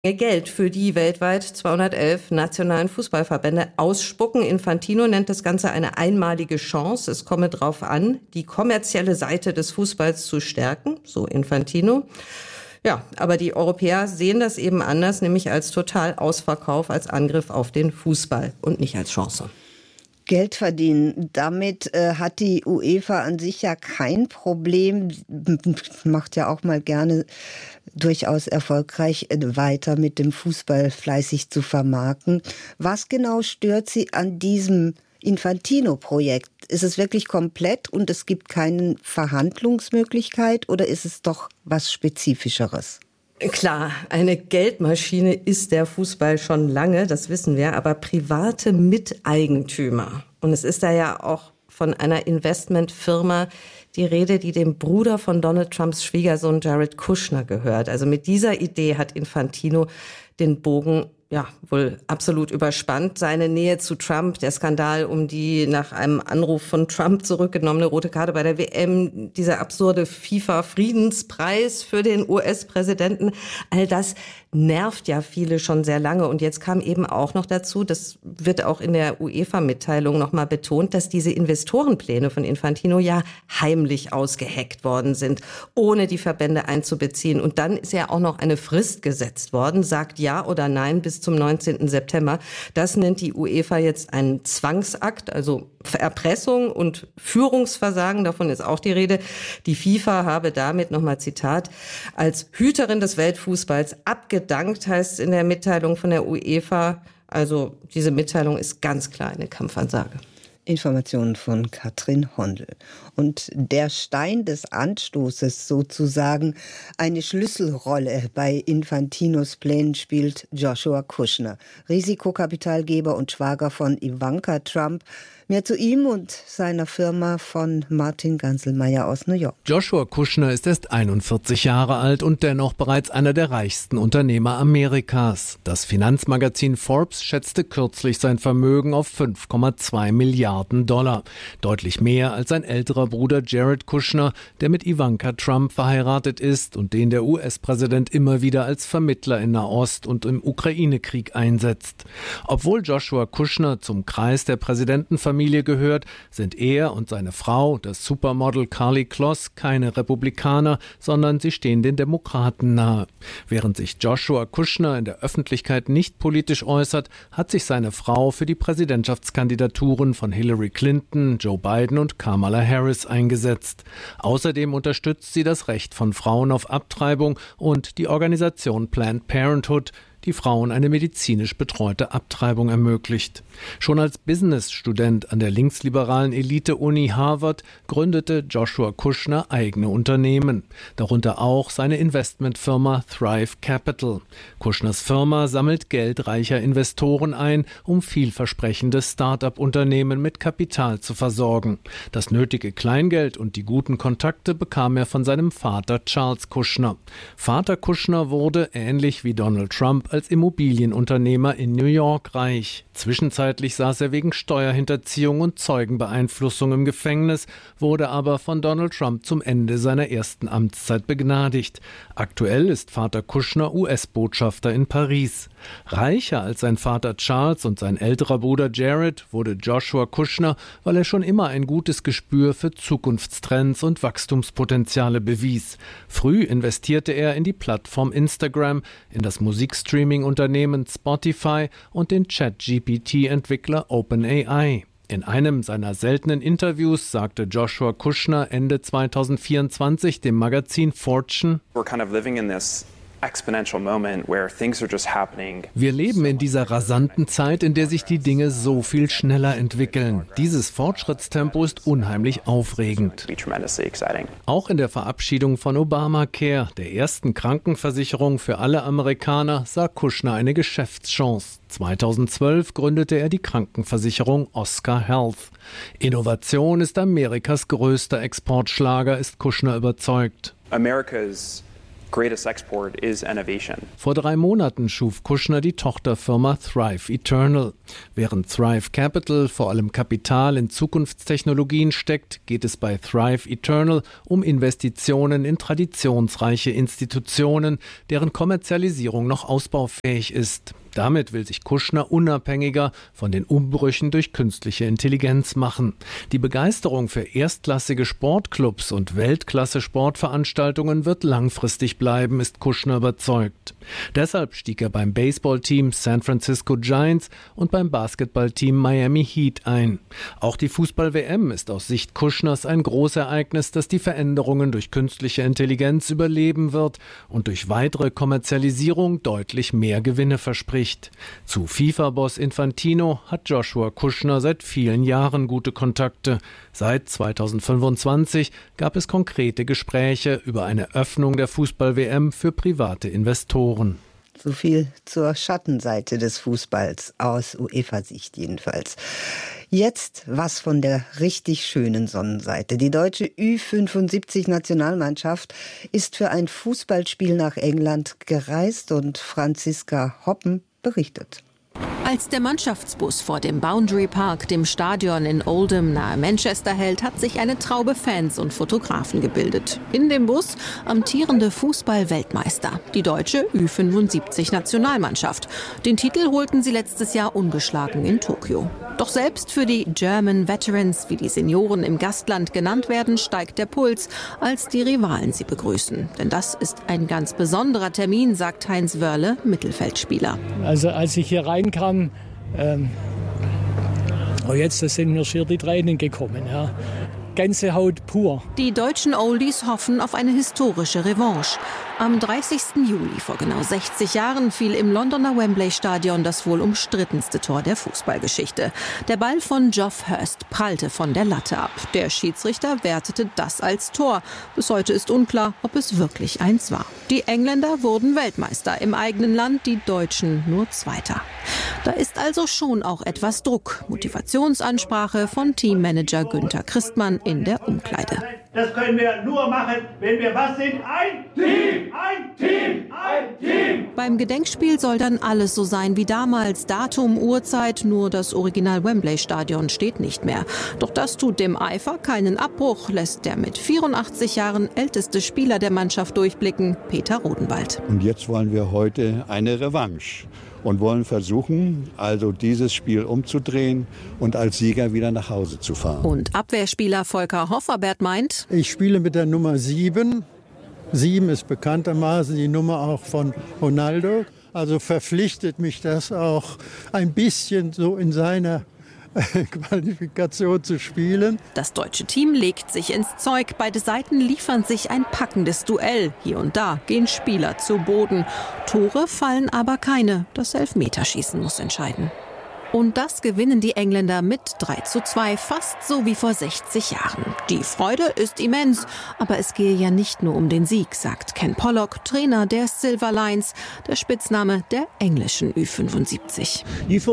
Geld für die weltweit 211 nationalen Fußballverbände ausspucken. Infantino nennt das Ganze eine einmalige Chance. Es komme darauf an, die kommerzielle Seite des Fußballs zu stärken, so Infantino. Ja, aber die Europäer sehen das eben anders, nämlich als Totalausverkauf, als Angriff auf den Fußball und nicht als Chance. Geld verdienen. Damit hat die UEFA an sich ja kein Problem. Macht ja auch mal gerne durchaus erfolgreich weiter mit dem Fußball fleißig zu vermarkten. Was genau stört Sie an diesem Infantino-Projekt? Ist es wirklich komplett und es gibt keine Verhandlungsmöglichkeit oder ist es doch was Spezifischeres? Klar, eine Geldmaschine ist der Fußball schon lange, das wissen wir, aber private Miteigentümer. Und es ist da ja auch von einer Investmentfirma die Rede, die dem Bruder von Donald Trumps Schwiegersohn Jared Kushner gehört. Also mit dieser Idee hat Infantino den Bogen wohl absolut überspannt. Seine Nähe zu Trump, der Skandal um die nach einem Anruf von Trump zurückgenommene rote Karte bei der WM, dieser absurde FIFA-Friedenspreis für den US-Präsidenten, all das nervt ja viele schon sehr lange. Und jetzt kam eben auch noch dazu, das wird auch in der UEFA-Mitteilung nochmal betont, dass diese Investorenpläne von Infantino ja heimlich ausgeheckt worden sind, ohne die Verbände einzubeziehen. Und dann ist ja auch noch eine Frist gesetzt worden, sagt ja oder nein bis zum 19. September. Das nennt die UEFA jetzt einen Zwangsakt, also Erpressung und Führungsversagen, davon ist auch die Rede. Die FIFA habe damit, nochmal Zitat, als Hüterin des Weltfußballs abgedankt, heißt es in der Mitteilung von der UEFA. Also diese Mitteilung ist ganz klar eine Kampfansage. Informationen von Katrin Hondel. Und der Stein des Anstoßes sozusagen, eine Schlüsselrolle bei Infantinos Plänen spielt Joshua Kushner, Risikokapitalgeber und Schwager von Ivanka Trump. Mehr zu ihm und seiner Firma von Martin Ganselmeier aus New York. Joshua Kushner ist erst 41 Jahre alt und dennoch bereits einer der reichsten Unternehmer Amerikas. Das Finanzmagazin Forbes schätzte kürzlich sein Vermögen auf 5,2 Milliarden $. Deutlich mehr als sein älterer Bruder Jared Kushner, der mit Ivanka Trump verheiratet ist und den der US-Präsident immer wieder als Vermittler in Nahost und im Ukraine-Krieg einsetzt. Obwohl Joshua Kushner zum Kreis der Präsidentenfamilie gehört, sind er und seine Frau, das Supermodel Karlie Kloss, keine Republikaner, sondern sie stehen den Demokraten nahe. Während sich Joshua Kushner in der Öffentlichkeit nicht politisch äußert, hat sich seine Frau für die Präsidentschaftskandidaturen von Hillary Clinton, Joe Biden und Kamala Harris eingesetzt. Außerdem unterstützt sie das Recht von Frauen auf Abtreibung und die Organisation Planned Parenthood, die Frauen eine medizinisch betreute Abtreibung ermöglicht. Schon als Business-Student an der linksliberalen Elite-Uni Harvard gründete Joshua Kushner eigene Unternehmen, darunter auch seine Investmentfirma Thrive Capital. Kushners Firma sammelt Geld reicher Investoren ein, um vielversprechende Start-up-Unternehmen mit Kapital zu versorgen. Das nötige Kleingeld und die guten Kontakte bekam er von seinem Vater Charles Kushner. Vater Kushner wurde, ähnlich wie Donald Trump, als Immobilienunternehmer in New York reich. Zwischenzeitlich saß er wegen Steuerhinterziehung und Zeugenbeeinflussung im Gefängnis, wurde aber von Donald Trump zum Ende seiner ersten Amtszeit begnadigt. Aktuell ist Vater Kushner US-Botschafter in Paris. Reicher als sein Vater Charles und sein älterer Bruder Jared wurde Joshua Kushner, weil er schon immer ein gutes Gespür für Zukunftstrends und Wachstumspotenziale bewies. Früh investierte er in die Plattform Instagram, in das Musikstreaming-Unternehmen Spotify und den ChatGPT-Entwickler OpenAI. In einem seiner seltenen Interviews sagte Joshua Kushner Ende 2024 dem Magazin Fortune: Wir leben in dieser rasanten Zeit, in der sich die Dinge so viel schneller entwickeln. Dieses Fortschrittstempo ist unheimlich aufregend. Auch in der Verabschiedung von Obamacare, der ersten Krankenversicherung für alle Amerikaner, sah Kushner eine Geschäftschance. 2012 gründete er die Krankenversicherung Oscar Health. Innovation ist Amerikas größter Exportschlager, ist Kushner überzeugt. greatest export is innovation. Vor 3 Monaten schuf Kushner die Tochterfirma Thrive Eternal. Während Thrive Capital vor allem Kapital in Zukunftstechnologien steckt, geht es bei Thrive Eternal um Investitionen in traditionsreiche Institutionen, deren Kommerzialisierung noch ausbaufähig ist. Damit will sich Kushner unabhängiger von den Umbrüchen durch künstliche Intelligenz machen. Die Begeisterung für erstklassige Sportclubs und Weltklasse-Sportveranstaltungen wird langfristig bleiben, ist Kushner überzeugt. Deshalb stieg er beim Baseballteam San Francisco Giants und beim Basketballteam Miami Heat ein. Auch die Fußball-WM ist aus Sicht Kushners ein Großereignis, das die Veränderungen durch künstliche Intelligenz überleben wird und durch weitere Kommerzialisierung deutlich mehr Gewinne verspricht. Zu FIFA-Boss Infantino hat Joshua Kushner seit vielen Jahren gute Kontakte. Seit 2025 gab es konkrete Gespräche über eine Öffnung der Fußball-WM für private Investoren. So viel zur Schattenseite des Fußballs, aus UEFA-Sicht jedenfalls. Jetzt was von der richtig schönen Sonnenseite. Die deutsche Ü75-Nationalmannschaft ist für ein Fußballspiel nach England gereist und Franziska Hoppen berichtet. Als der Mannschaftsbus vor dem Boundary Park, dem Stadion in Oldham nahe Manchester, hält, hat sich eine Traube Fans und Fotografen gebildet. In dem Bus amtierende Fußball-Weltmeister, die deutsche Ü75-Nationalmannschaft. Den Titel holten sie letztes Jahr ungeschlagen in Tokio. Doch selbst für die German Veterans, wie die Senioren im Gastland genannt werden, steigt der Puls, als die Rivalen sie begrüßen. Denn das ist ein ganz besonderer Termin, sagt Heinz Wörle, Mittelfeldspieler. Also als ich hier reinkam, jetzt sind mir schier die Tränen gekommen. Ja. Gänsehaut pur. Die deutschen Oldies hoffen auf eine historische Revanche. Am 30. Juli vor genau 60 Jahren fiel im Londoner Wembley-Stadion das wohl umstrittenste Tor der Fußballgeschichte. Der Ball von Geoff Hurst prallte von der Latte ab. Der Schiedsrichter wertete das als Tor. Bis heute ist unklar, ob es wirklich eins war. Die Engländer wurden Weltmeister im eigenen Land, die Deutschen nur Zweiter. Da ist also schon auch etwas Druck. Motivationsansprache von Teammanager Günther Christmann in der Umkleide. Das können wir nur machen, wenn wir was sind? Ein Team! Ein Team! Ein Team! Beim Gedenkspiel soll dann alles so sein wie damals. Datum, Uhrzeit, nur das Original Wembley-Stadion steht nicht mehr. Doch das tut dem Eifer keinen Abbruch, lässt der mit 84 Jahren älteste Spieler der Mannschaft durchblicken, Peter Rodenwald. Und jetzt wollen wir heute eine Revanche. Und wollen versuchen, also dieses Spiel umzudrehen und als Sieger wieder nach Hause zu fahren. Und Abwehrspieler Volker Hofferbert meint: Ich spiele mit der Nummer 7. 7 ist bekanntermaßen die Nummer auch von Ronaldo. Also verpflichtet mich das auch ein bisschen so in seiner Qualifikation zu spielen. Das deutsche Team legt sich ins Zeug. Beide Seiten liefern sich ein packendes Duell. Hier und da gehen Spieler zu Boden. Tore fallen aber keine. Das Elfmeterschießen muss entscheiden. Und das gewinnen die Engländer mit 3:2, fast so wie vor 60 Jahren. Die Freude ist immens, aber es gehe ja nicht nur um den Sieg, sagt Ken Pollock, Trainer der Silver Lions, der Spitzname der englischen Ü75.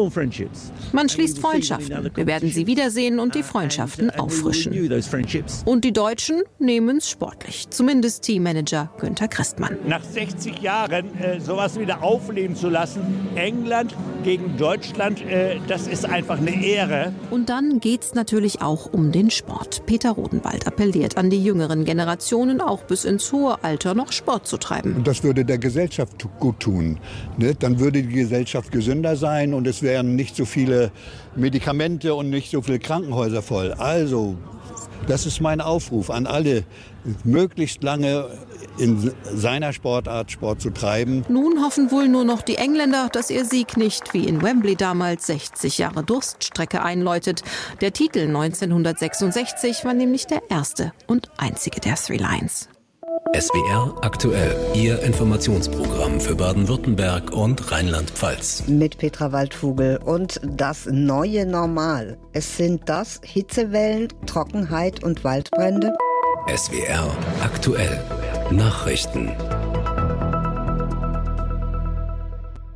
Man schließt Freundschaften. Wir werden sie wiedersehen und die Freundschaften auffrischen. Und die Deutschen nehmen es sportlich, zumindest Teammanager Günther Christmann. Nach 60 Jahren sowas wieder aufleben zu lassen, England gegen Deutschland, das ist einfach eine Ehre. Und dann geht's natürlich auch um den Sport. Peter Rodenwald appelliert an die jüngeren Generationen, auch bis ins hohe Alter noch Sport zu treiben. Und das würde der Gesellschaft gut tun. Ne? Dann würde die Gesellschaft gesünder sein und es wären nicht so viele Medikamente und nicht so viele Krankenhäuser voll. Also, das ist mein Aufruf an alle, möglichst lange in seiner Sportart Sport zu treiben. Nun hoffen wohl nur noch die Engländer, dass ihr Sieg nicht wie in Wembley damals 60 Jahre Durststrecke einläutet. Der Titel 1966 war nämlich der erste und einzige der Three Lions. SWR aktuell, Ihr Informationsprogramm für Baden-Württemberg und Rheinland-Pfalz. Mit Petra Waldvogel und das neue Normal. Es sind das Hitzewellen, Trockenheit und Waldbrände. SWR aktuell, Nachrichten.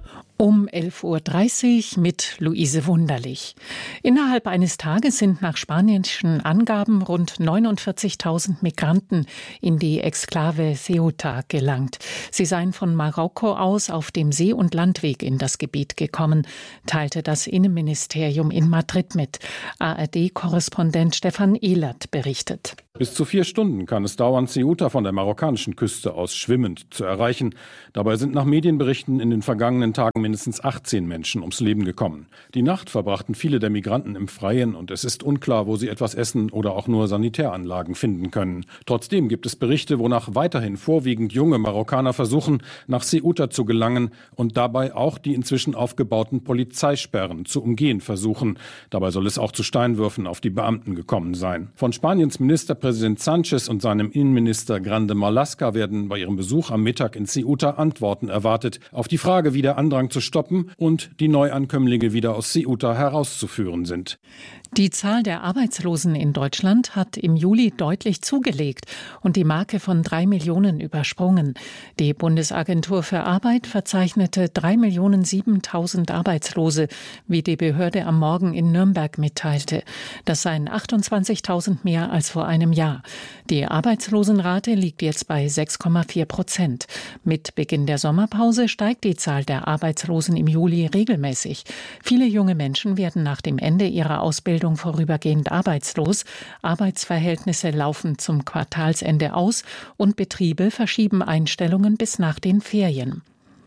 Um 11.30 Uhr mit Luise Wunderlich. Innerhalb eines Tages sind nach spanischen Angaben rund 49.000 Migranten in die Exklave Ceuta gelangt. Sie seien von Marokko aus auf dem See- und Landweg in das Gebiet gekommen, teilte das Innenministerium in Madrid mit. ARD-Korrespondent Stefan Ehlert berichtet. Bis zu 4 Stunden kann es dauern, Ceuta von der marokkanischen Küste aus schwimmend zu erreichen. Dabei sind nach Medienberichten in den vergangenen Tagen mindestens 18 Menschen ums Leben gekommen. Die Nacht verbrachten viele der Migranten im Freien und es ist unklar, wo sie etwas essen oder auch nur Sanitäranlagen finden können. Trotzdem gibt es Berichte, wonach weiterhin vorwiegend junge Marokkaner versuchen, nach Ceuta zu gelangen und dabei auch die inzwischen aufgebauten Polizeisperren zu umgehen versuchen. Dabei soll es auch zu Steinwürfen auf die Beamten gekommen sein. Von Spaniens Ministerpräsident Sánchez und seinem Innenminister Grande Marlaska werden bei ihrem Besuch am Mittag in Ceuta Antworten erwartet auf die Frage, wie der Andrang zu stoppen und die Neuankömmlinge wieder aus Ceuta herauszuführen sind. Die Zahl der Arbeitslosen in Deutschland hat im Juli deutlich zugelegt und die Marke von 3 Millionen übersprungen. Die Bundesagentur für Arbeit verzeichnete 3.007.000 Arbeitslose, wie die Behörde am Morgen in Nürnberg mitteilte. Das seien 28.000 mehr als vor einem Jahr. Die Arbeitslosenrate liegt jetzt bei 6,4%. Mit Beginn der Sommerpause steigt die Zahl der Arbeitslosen im Juli regelmäßig. Viele junge Menschen werden nach dem Ende ihrer Ausbildung vorübergehend arbeitslos. Arbeitsverhältnisse laufen zum Quartalsende aus und Betriebe verschieben Einstellungen bis nach den Ferien.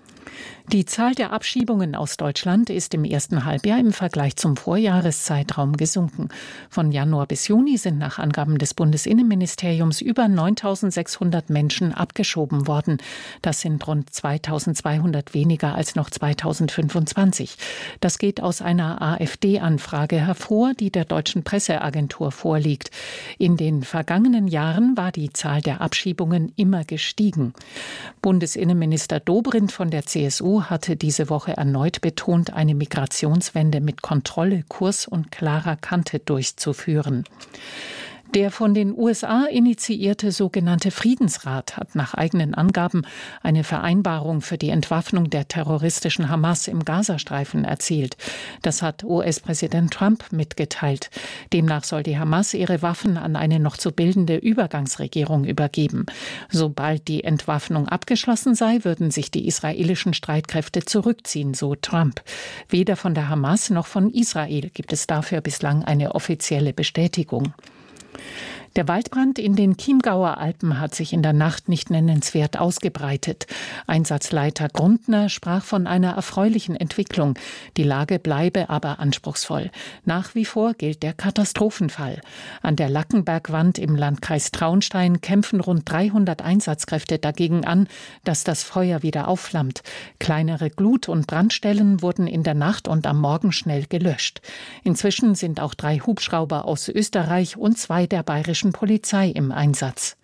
Die Zahl der Abschiebungen aus Deutschland ist im ersten Halbjahr im Vergleich zum Vorjahreszeitraum gesunken. Von Januar bis Juni sind nach Angaben des Bundesinnenministeriums über 9.600 Menschen abgeschoben worden. Das sind rund 2.200 weniger als noch 2025. Das geht aus einer AfD-Anfrage hervor, die der Deutschen Presseagentur vorliegt. In den vergangenen Jahren war die Zahl der Abschiebungen immer gestiegen. Bundesinnenminister Dobrindt von der CSU hatte diese Woche erneut betont, eine Migrationswende mit Kontrolle, Kurs und klarer Kante durchzuführen. Der von den USA initiierte sogenannte Friedensrat hat nach eigenen Angaben eine Vereinbarung für die Entwaffnung der terroristischen Hamas im Gazastreifen erzielt. Das hat US-Präsident Trump mitgeteilt. Demnach soll die Hamas ihre Waffen an eine noch zu bildende Übergangsregierung übergeben. Sobald die Entwaffnung abgeschlossen sei, würden sich die israelischen Streitkräfte zurückziehen, so Trump. Weder von der Hamas noch von Israel gibt es dafür bislang eine offizielle Bestätigung. Der Waldbrand in den Chiemgauer Alpen hat sich in der Nacht nicht nennenswert ausgebreitet. Einsatzleiter Grundner sprach von einer erfreulichen Entwicklung. Die Lage bleibe aber anspruchsvoll. Nach wie vor gilt der Katastrophenfall. An der Lackenbergwand im Landkreis Traunstein kämpfen rund 300 Einsatzkräfte dagegen an, dass das Feuer wieder aufflammt. Kleinere Glut- und Brandstellen wurden in der Nacht und am Morgen schnell gelöscht. Inzwischen sind auch 3 Hubschrauber aus Österreich und 2 der bayerischen Polizei im Einsatz.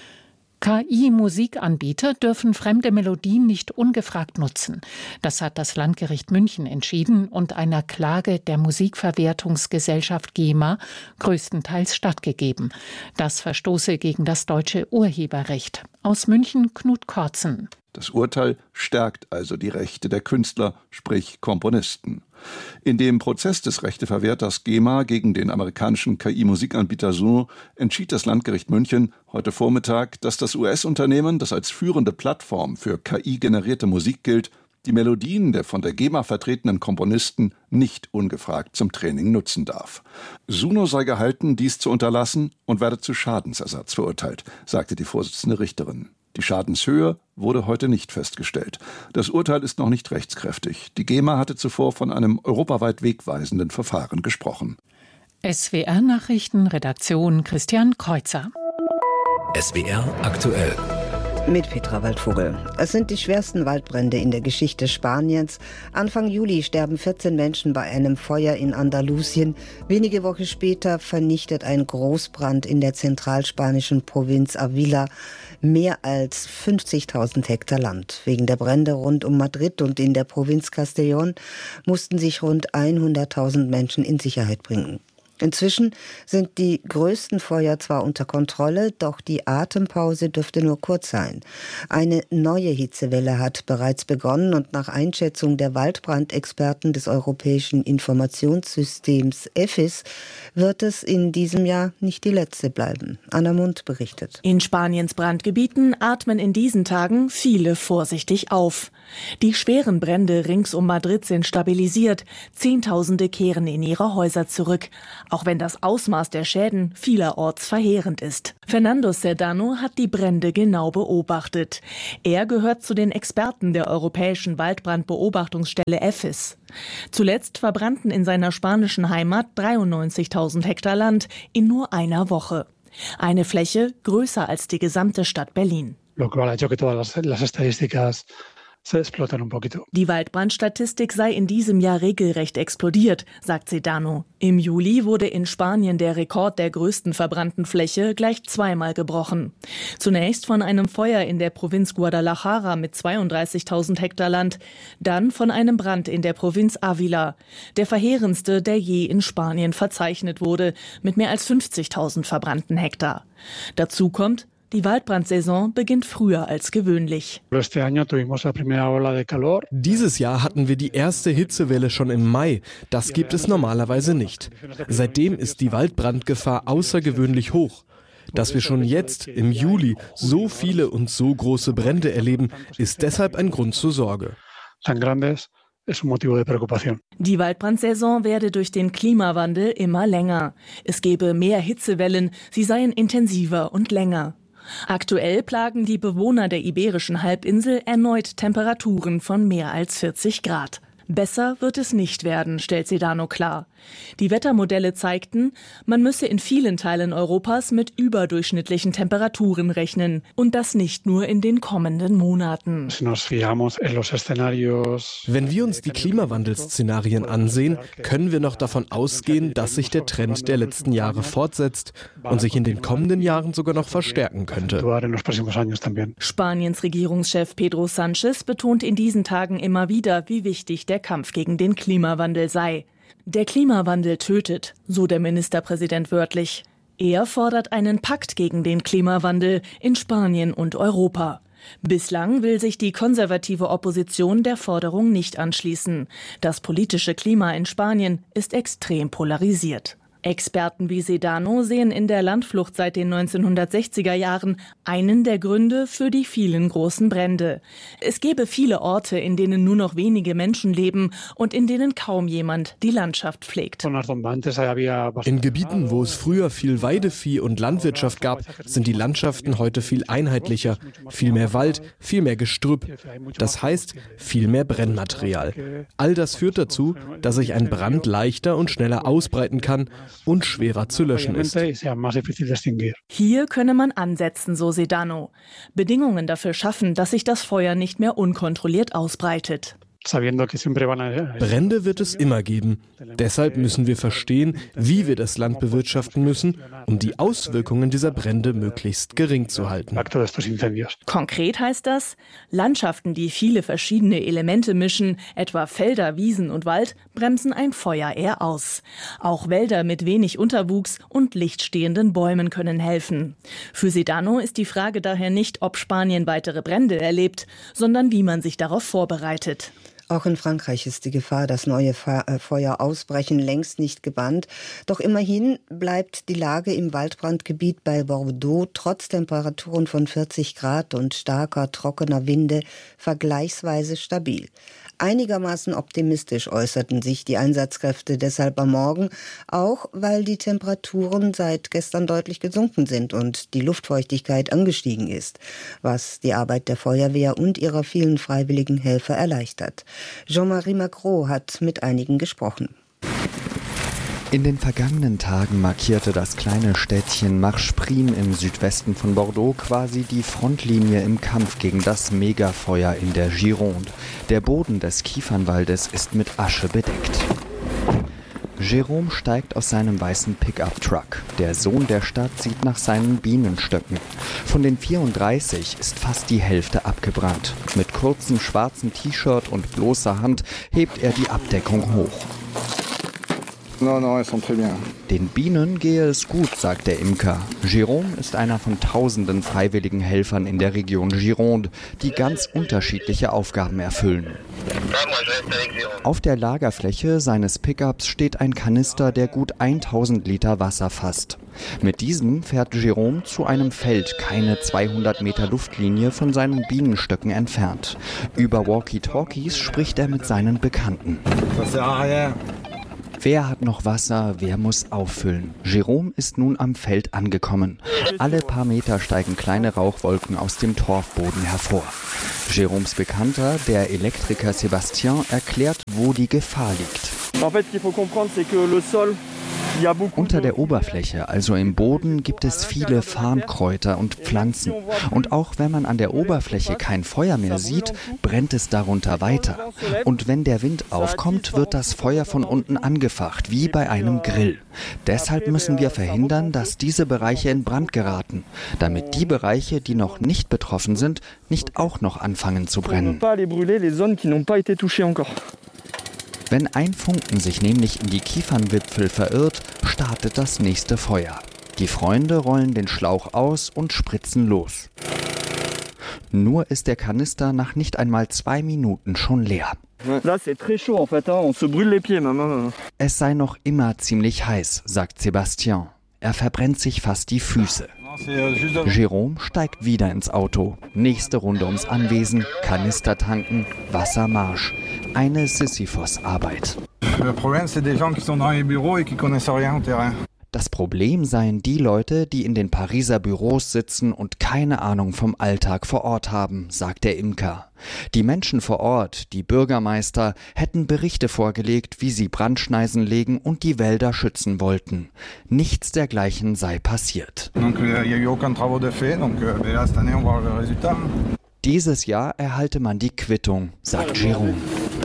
KI-Musikanbieter dürfen fremde Melodien nicht ungefragt nutzen. Das hat das Landgericht München entschieden und einer Klage der Musikverwertungsgesellschaft GEMA größtenteils stattgegeben. Das verstoße gegen das deutsche Urheberrecht. Aus München Knut Kortzen. Das Urteil stärkt also die Rechte der Künstler, sprich Komponisten. In dem Prozess des Rechteverwerters GEMA gegen den amerikanischen KI-Musikanbieter Suno entschied das Landgericht München heute Vormittag, dass das US-Unternehmen, das als führende Plattform für KI-generierte Musik gilt, die Melodien der von der GEMA vertretenen Komponisten nicht ungefragt zum Training nutzen darf. Suno sei gehalten, dies zu unterlassen und werde zu Schadensersatz verurteilt, sagte die Vorsitzende Richterin. Die Schadenshöhe wurde heute nicht festgestellt. Das Urteil ist noch nicht rechtskräftig. Die GEMA hatte zuvor von einem europaweit wegweisenden Verfahren gesprochen. SWR-Nachrichten, Redaktion Christian Kreuzer. SWR aktuell. Mit Petra Waldvogel. Es sind die schwersten Waldbrände in der Geschichte Spaniens. Anfang Juli sterben 14 Menschen bei einem Feuer in Andalusien. Wenige Wochen später vernichtet ein Großbrand in der zentralspanischen Provinz Avila mehr als 50.000 Hektar Land. Wegen der Brände rund um Madrid und in der Provinz Castellón mussten sich rund 100.000 Menschen in Sicherheit bringen. Inzwischen sind die größten Feuer zwar unter Kontrolle, doch die Atempause dürfte nur kurz sein. Eine neue Hitzewelle hat bereits begonnen und nach Einschätzung der Waldbrandexperten des Europäischen Informationssystems EFIS wird es in diesem Jahr nicht die letzte bleiben. Anna Mund berichtet. In Spaniens Brandgebieten atmen in diesen Tagen viele vorsichtig auf. Die schweren Brände rings um Madrid sind stabilisiert. Zehntausende kehren in ihre Häuser zurück, auch wenn das Ausmaß der Schäden vielerorts verheerend ist. Fernando Sedano hat die Brände genau beobachtet. Er gehört zu den Experten der Europäischen Waldbrandbeobachtungsstelle EFIS. Zuletzt verbrannten in seiner spanischen Heimat 93.000 Hektar Land in nur einer Woche. Eine Fläche größer als die gesamte Stadt Berlin. Die Waldbrandstatistik sei in diesem Jahr regelrecht explodiert, sagt Sedano. Im Juli wurde in Spanien der Rekord der größten verbrannten Fläche gleich zweimal gebrochen. Zunächst von einem Feuer in der Provinz Guadalajara mit 32.000 Hektar Land, dann von einem Brand in der Provinz Ávila, der verheerendste, der je in Spanien verzeichnet wurde, mit mehr als 50.000 verbrannten Hektar. Dazu kommt, die Waldbrandsaison beginnt früher als gewöhnlich. Dieses Jahr hatten wir die erste Hitzewelle schon im Mai. Das gibt es normalerweise nicht. Seitdem ist die Waldbrandgefahr außergewöhnlich hoch. Dass wir schon jetzt im Juli so viele und so große Brände erleben, ist deshalb ein Grund zur Sorge. Die Waldbrandsaison werde durch den Klimawandel immer länger. Es gebe mehr Hitzewellen, sie seien intensiver und länger. Aktuell plagen die Bewohner der Iberischen Halbinsel erneut Temperaturen von mehr als 40 Grad. Besser wird es nicht werden, stellt Sedano klar. Die Wettermodelle zeigten, man müsse in vielen Teilen Europas mit überdurchschnittlichen Temperaturen rechnen. Und das nicht nur in den kommenden Monaten. Wenn wir uns die Klimawandelszenarien ansehen, können wir noch davon ausgehen, dass sich der Trend der letzten Jahre fortsetzt und sich in den kommenden Jahren sogar noch verstärken könnte. Spaniens Regierungschef Pedro Sánchez betont in diesen Tagen immer wieder, wie wichtig der Kampf gegen den Klimawandel sei. Der Klimawandel tötet, so der Ministerpräsident wörtlich. Er fordert einen Pakt gegen den Klimawandel in Spanien und Europa. Bislang will sich die konservative Opposition der Forderung nicht anschließen. Das politische Klima in Spanien ist extrem polarisiert. Experten wie Sedano sehen in der Landflucht seit den 1960er Jahren einen der Gründe für die vielen großen Brände. Es gäbe viele Orte, in denen nur noch wenige Menschen leben und in denen kaum jemand die Landschaft pflegt. In Gebieten, wo es früher viel Weidevieh und Landwirtschaft gab, sind die Landschaften heute viel einheitlicher. Viel mehr Wald, viel mehr Gestrüpp. Das heißt, viel mehr Brennmaterial. All das führt dazu, dass sich ein Brand leichter und schneller ausbreiten kann und schwerer zu löschen ist. Hier könne man ansetzen, so Sedano. Bedingungen dafür schaffen, dass sich das Feuer nicht mehr unkontrolliert ausbreitet. Brände wird es immer geben. Deshalb müssen wir verstehen, wie wir das Land bewirtschaften müssen, um die Auswirkungen dieser Brände möglichst gering zu halten. Konkret heißt das, Landschaften, die viele verschiedene Elemente mischen, etwa Felder, Wiesen und Wald, bremsen ein Feuer eher aus. Auch Wälder mit wenig Unterwuchs und lichtstehenden Bäumen können helfen. Für Sedano ist die Frage daher nicht, ob Spanien weitere Brände erlebt, sondern wie man sich darauf vorbereitet. Auch in Frankreich ist die Gefahr, dass neue Feuer ausbrechen, längst nicht gebannt. Doch immerhin bleibt die Lage im Waldbrandgebiet bei Bordeaux trotz Temperaturen von 40 Grad und starker, trockener Winde vergleichsweise stabil. Einigermaßen optimistisch äußerten sich die Einsatzkräfte deshalb am Morgen, auch weil die Temperaturen seit gestern deutlich gesunken sind und die Luftfeuchtigkeit angestiegen ist, was die Arbeit der Feuerwehr und ihrer vielen freiwilligen Helfer erleichtert. Jean-Marie Macron hat mit einigen gesprochen. In den vergangenen Tagen markierte das kleine Städtchen Marchprim im Südwesten von Bordeaux quasi die Frontlinie im Kampf gegen das Megafeuer in der Gironde. Der Boden des Kiefernwaldes ist mit Asche bedeckt. Jérôme steigt aus seinem weißen Pickup-Truck. Der Sohn der Stadt sieht nach seinen Bienenstöcken. Von den 34 ist fast die Hälfte abgebrannt. Mit kurzem schwarzen T-Shirt und bloßer Hand hebt er die Abdeckung hoch. Den Bienen gehe es gut, sagt der Imker. Jérôme ist einer von tausenden freiwilligen Helfern in der Region Gironde, die ganz unterschiedliche Aufgaben erfüllen. Auf der Lagerfläche seines Pickups steht ein Kanister, der gut 1000 Liter Wasser fasst. Mit diesem fährt Jérôme zu einem Feld, keine 200 Meter Luftlinie von seinen Bienenstöcken entfernt. Über Walkie-Talkies spricht er mit seinen Bekannten. Wer hat noch Wasser, wer muss auffüllen? Jérôme ist nun am Feld angekommen. Alle paar Meter steigen kleine Rauchwolken aus dem Torfboden hervor. Jérômes Bekannter, der Elektriker Sébastien, erklärt, wo die Gefahr liegt. Unter der Oberfläche, also im Boden, gibt es viele Farnkräuter und Pflanzen. Und auch wenn man an der Oberfläche kein Feuer mehr sieht, brennt es darunter weiter. Und wenn der Wind aufkommt, wird das Feuer von unten angefacht, wie bei einem Grill. Deshalb müssen wir verhindern, dass diese Bereiche in Brand geraten, damit die Bereiche, die noch nicht betroffen sind, nicht auch noch anfangen zu brennen. Wenn ein Funken sich nämlich in die Kiefernwipfel verirrt, startet das nächste Feuer. Die Freunde rollen den Schlauch aus und spritzen los. Nur ist der Kanister nach nicht einmal 2 Minuten schon leer. Es sei noch immer ziemlich heiß, sagt Sébastien. Er verbrennt sich fast die Füße. Jérôme steigt wieder ins Auto. Nächste Runde ums Anwesen, Kanister tanken, Wassermarsch. Eine Sisyphos-Arbeit. Das Problem seien die Leute, die in den Pariser Büros sitzen und keine Ahnung vom Alltag vor Ort haben, sagt der Imker. Die Menschen vor Ort, die Bürgermeister, hätten Berichte vorgelegt, wie sie Brandschneisen legen und die Wälder schützen wollten. Nichts dergleichen sei passiert. Dieses Jahr erhalte man die Quittung, sagt Jérôme.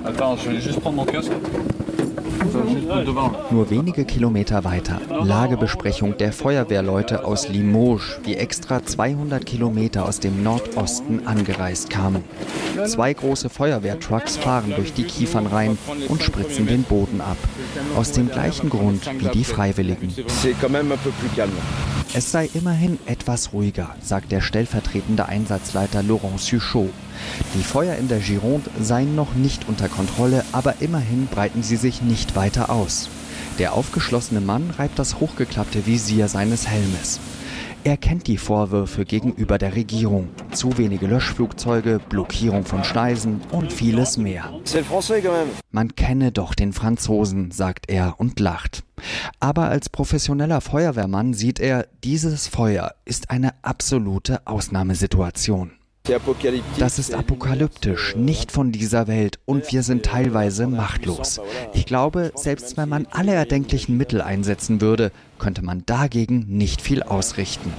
Nur wenige Kilometer weiter, Lagebesprechung der Feuerwehrleute aus Limoges, die extra 200 Kilometer aus dem Nordosten angereist kamen. 2 große Feuerwehrtrucks fahren durch die Kiefernreihen und spritzen den Boden ab. Aus dem gleichen Grund wie die Freiwilligen. Es sei immerhin etwas ruhiger, sagt der stellvertretende Einsatzleiter Laurent Suchot. Die Feuer in der Gironde seien noch nicht unter Kontrolle, aber immerhin breiten sie sich nicht weiter aus. Der aufgeschlossene Mann reibt das hochgeklappte Visier seines Helmes. Er kennt die Vorwürfe gegenüber der Regierung. Zu wenige Löschflugzeuge, Blockierung von Schneisen und vieles mehr. Man kenne doch den Franzosen, sagt er und lacht. Aber als professioneller Feuerwehrmann sieht er, dieses Feuer ist eine absolute Ausnahmesituation. Das ist apokalyptisch, nicht von dieser Welt und wir sind teilweise machtlos. Ich glaube, selbst wenn man alle erdenklichen Mittel einsetzen würde, könnte man dagegen nicht viel ausrichten.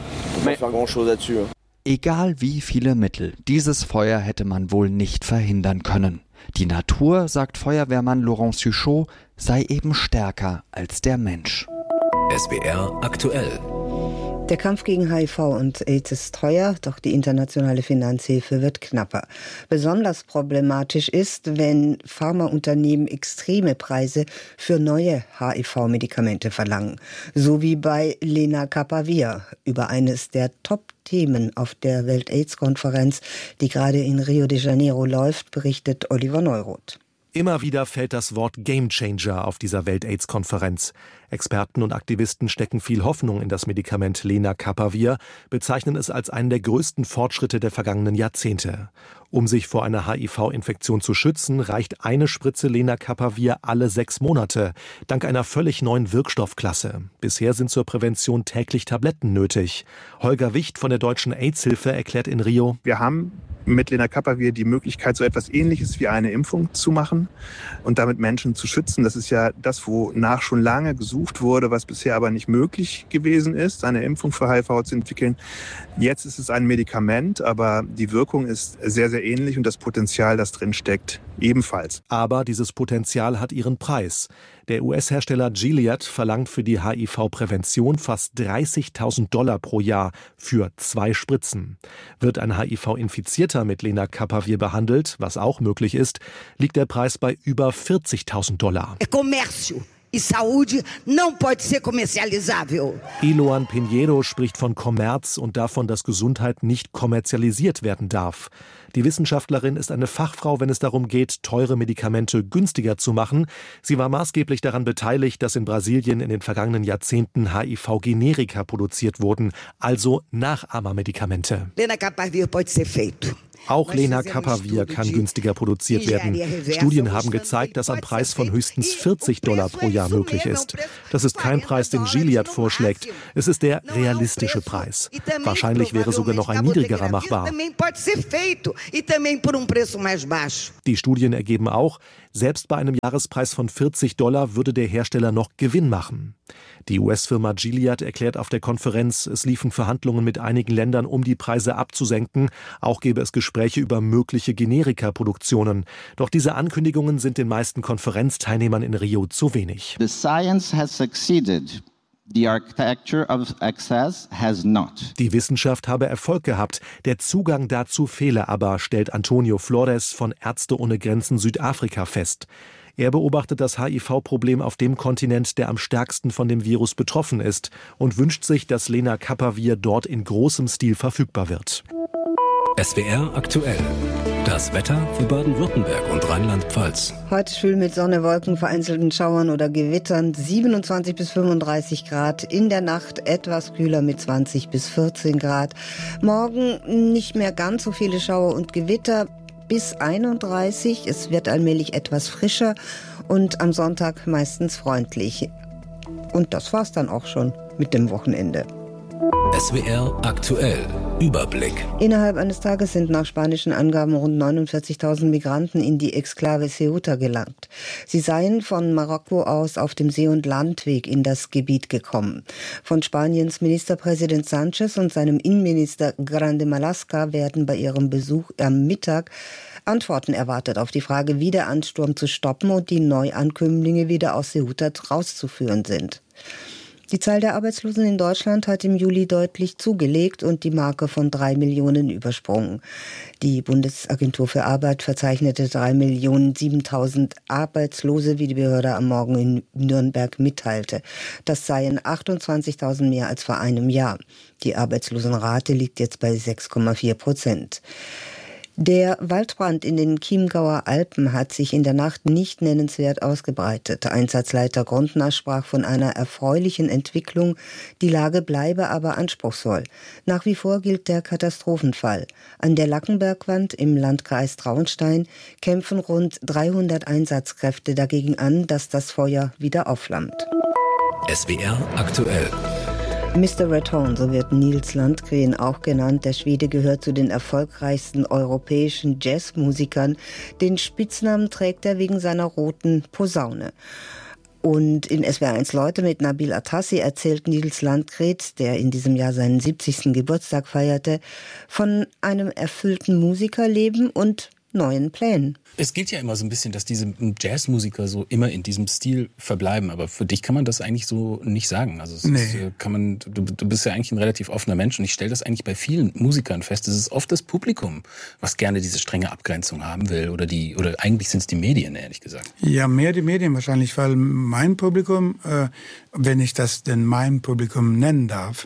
Egal wie viele Mittel, dieses Feuer hätte man wohl nicht verhindern können. Die Natur, sagt Feuerwehrmann Laurent Suchot, sei eben stärker als der Mensch. SWR aktuell. Der Kampf gegen HIV und AIDS ist teuer, doch die internationale Finanzhilfe wird knapper. Besonders problematisch ist, wenn Pharmaunternehmen extreme Preise für neue HIV-Medikamente verlangen. So wie bei Lenacapavir, über eines der Top-Themen auf der Welt-AIDS-Konferenz, die gerade in Rio de Janeiro läuft, berichtet Oliver Neuroth. Immer wieder fällt das Wort Gamechanger auf dieser Welt-AIDS-Konferenz. Experten und Aktivisten stecken viel Hoffnung in das Medikament Lenacapavir, bezeichnen es als einen der größten Fortschritte der vergangenen Jahrzehnte. Um sich vor einer HIV-Infektion zu schützen, reicht eine Spritze Lenacapavir alle 6 Monate, dank einer völlig neuen Wirkstoffklasse. Bisher sind zur Prävention täglich Tabletten nötig. Holger Wicht von der Deutschen AIDS-Hilfe erklärt in Rio: Wir haben mit Lenacapavir die Möglichkeit, so etwas Ähnliches wie eine Impfung zu machen und damit Menschen zu schützen. Das ist ja das, wonach schon lange gesucht wurde, was bisher aber nicht möglich gewesen ist, eine Impfung für HIV zu entwickeln. Jetzt ist es ein Medikament, aber die Wirkung ist sehr, sehr ähnlich und das Potenzial, das drin steckt, ebenfalls. Aber dieses Potenzial hat ihren Preis. Der US-Hersteller Gilead verlangt für die HIV-Prävention fast $30.000 pro Jahr für 2 Spritzen. Wird ein HIV-Infizierter mit Lenacapavir behandelt, was auch möglich ist, liegt der Preis bei über $40.000. Eloan Pinheiro spricht von Kommerz und davon, dass Gesundheit nicht kommerzialisiert werden darf. Die Wissenschaftlerin ist eine Fachfrau, wenn es darum geht, teure Medikamente günstiger zu machen. Sie war maßgeblich daran beteiligt, dass in Brasilien in den vergangenen Jahrzehnten HIV-Generika produziert wurden, also Nachahmermedikamente. Auch Lenacapavir kann günstiger produziert werden. Studien haben gezeigt, dass ein Preis von höchstens $40 pro Jahr möglich ist. Das ist kein Preis, den Gilead vorschlägt. Es ist der realistische Preis. Wahrscheinlich wäre sogar noch ein niedrigerer machbar. Die Studien ergeben auch, selbst bei einem Jahrespreis von $40 würde der Hersteller noch Gewinn machen. Die US-Firma Gilead erklärt auf der Konferenz, es liefen Verhandlungen mit einigen Ländern, um die Preise abzusenken. Auch gäbe es Gespräche über mögliche Generika-Produktionen. Doch diese Ankündigungen sind den meisten Konferenzteilnehmern in Rio zu wenig. The science has succeeded. The architecture of access has not. Die Wissenschaft habe Erfolg gehabt, der Zugang dazu fehle aber, stellt Antonio Flores von Ärzte ohne Grenzen Südafrika fest. Er beobachtet das HIV-Problem auf dem Kontinent, der am stärksten von dem Virus betroffen ist, und wünscht sich, dass Lenacapavir dort in großem Stil verfügbar wird. SWR aktuell. Das Wetter für Baden-Württemberg und Rheinland-Pfalz. Heute schwül mit Sonne, Wolken, vereinzelten Schauern oder Gewittern, 27 bis 35 Grad. In der Nacht etwas kühler mit 20 bis 14 Grad. Morgen nicht mehr ganz so viele Schauer und Gewitter, bis 31. Es wird allmählich etwas frischer und am Sonntag meistens freundlich. Und das war's dann auch schon mit dem Wochenende. SWR aktuell. Überblick. Innerhalb eines Tages sind nach spanischen Angaben rund 49.000 Migranten in die Exklave Ceuta gelangt. Sie seien von Marokko aus auf dem See- und Landweg in das Gebiet gekommen. Von Spaniens Ministerpräsident Sánchez und seinem Innenminister Grande Marlaska werden bei ihrem Besuch am Mittag Antworten erwartet auf die Frage, wie der Ansturm zu stoppen und die Neuankömmlinge wieder aus Ceuta rauszuführen sind. Die Zahl der Arbeitslosen in Deutschland hat im Juli deutlich zugelegt und die Marke von 3 Millionen übersprungen. Die Bundesagentur für Arbeit verzeichnete 3.007.000 Arbeitslose, wie die Behörde am Morgen in Nürnberg mitteilte. Das seien 28.000 mehr als vor einem Jahr. Die Arbeitslosenrate liegt jetzt bei 6,4%. Der Waldbrand in den Chiemgauer Alpen hat sich in der Nacht nicht nennenswert ausgebreitet. Einsatzleiter Grundner sprach von einer erfreulichen Entwicklung. Die Lage bleibe aber anspruchsvoll. Nach wie vor gilt der Katastrophenfall. An der Lackenbergwand im Landkreis Traunstein kämpfen rund 300 Einsatzkräfte dagegen an, dass das Feuer wieder aufflammt. SWR aktuell. Mr. Raton, so wird Nils Landgren auch genannt. Der Schwede gehört zu den erfolgreichsten europäischen Jazzmusikern. Den Spitznamen trägt er wegen seiner roten Posaune. Und in SWR1 Leute mit Nabil Atassi erzählt Nils Landgren, der in diesem Jahr seinen 70. Geburtstag feierte, von einem erfüllten Musikerleben und neuen Plänen. Es gilt ja immer so ein bisschen, dass diese Jazzmusiker so immer in diesem Stil verbleiben. Aber für dich kann man das eigentlich so nicht sagen. Also du bist ja eigentlich ein relativ offener Mensch und ich stelle das eigentlich bei vielen Musikern fest. Es ist oft das Publikum, was gerne diese strenge Abgrenzung haben will oder eigentlich sind es die Medien, ehrlich gesagt. Ja, mehr die Medien wahrscheinlich, weil mein Publikum, wenn ich das denn mein Publikum nennen darf,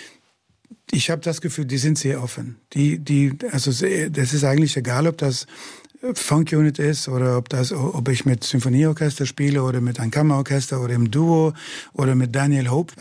ich habe das Gefühl, die sind sehr offen. Das ist eigentlich egal, ob das Funk-Unit ist oder ob ich mit Symphonieorchester spiele oder mit einem Kammerorchester oder im Duo oder mit Daniel Hope.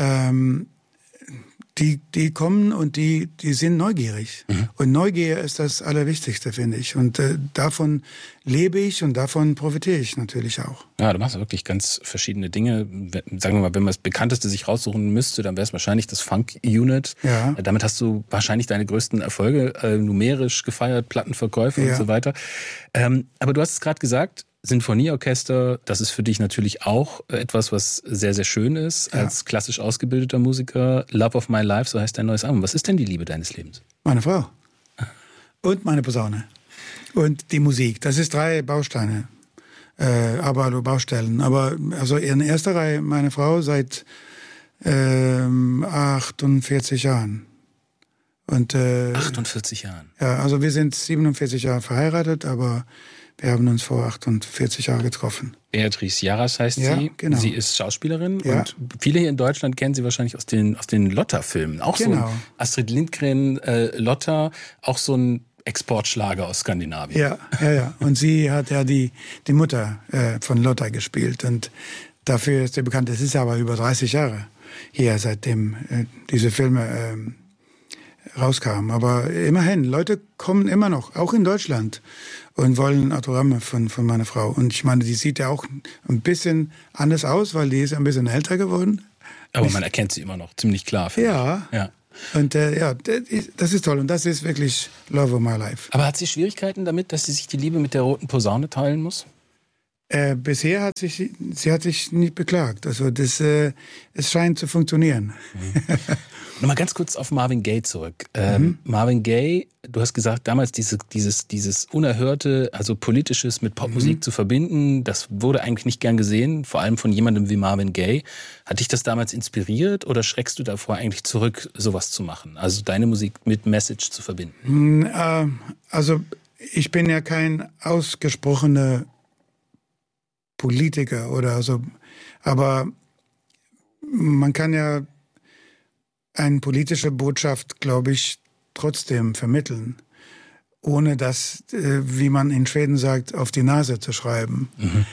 Die kommen und die sind neugierig. Mhm. Und Neugier ist das Allerwichtigste, finde ich. Und davon lebe ich und davon profitiere ich natürlich auch. Ja, du machst wirklich ganz verschiedene Dinge. Sagen wir mal, wenn man das Bekannteste sich raussuchen müsste, dann wäre es wahrscheinlich das Funk-Unit. Ja. Damit hast du wahrscheinlich deine größten Erfolge numerisch gefeiert, Plattenverkäufe und so weiter. Aber du hast es gerade gesagt, Sinfonieorchester, das ist für dich natürlich auch etwas, was sehr, sehr schön ist, als klassisch ausgebildeter Musiker. Love of My Life, so heißt dein neues Album. Was ist denn die Liebe deines Lebens? Meine Frau. Und meine Posaune. Und die Musik. Das ist 3 Bausteine. Baustellen. Aber also in erster Reihe meine Frau seit 48 Jahren. Und, 48 Jahren? Ja, also wir sind 47 Jahre verheiratet, aber Wir haben uns vor 48 Jahren getroffen. Beatrice Jarrasch heißt sie. Genau. Sie ist Schauspielerin und viele hier in Deutschland kennen sie wahrscheinlich aus den Lotta-Filmen. Auch so ein Astrid Lindgren, Lotta, auch so ein Exportschlager aus Skandinavien. Ja. Und sie hat ja die Mutter von Lotta gespielt und dafür ist sie bekannt. Es ist aber über 30 Jahre her, seitdem diese Filme rauskamen. Aber immerhin, Leute kommen immer noch, auch in Deutschland, und wollen Autogramme von meiner Frau. Und ich meine, die sieht ja auch ein bisschen anders aus, weil die ist ein bisschen älter geworden. Aber man erkennt sie immer noch ziemlich klar. Ja. Und das ist toll. Und das ist wirklich Love of my life. Aber hat sie Schwierigkeiten damit, dass sie sich die Liebe mit der roten Posaune teilen muss? Bisher hat sie hat sich nicht beklagt. Also es scheint zu funktionieren. Nochmal ganz kurz auf Marvin Gaye zurück. Marvin Gaye, du hast gesagt, damals dieses Unerhörte, also Politisches mit Popmusik zu verbinden, das wurde eigentlich nicht gern gesehen, vor allem von jemandem wie Marvin Gaye. Hat dich das damals inspiriert oder schreckst du davor eigentlich zurück, sowas zu machen? Also deine Musik mit Message zu verbinden? Also ich bin ja kein ausgesprochener Politiker oder so, aber man kann ja eine politische Botschaft, glaube ich, trotzdem vermitteln, ohne das, wie man in Schweden sagt, auf die Nase zu schreiben.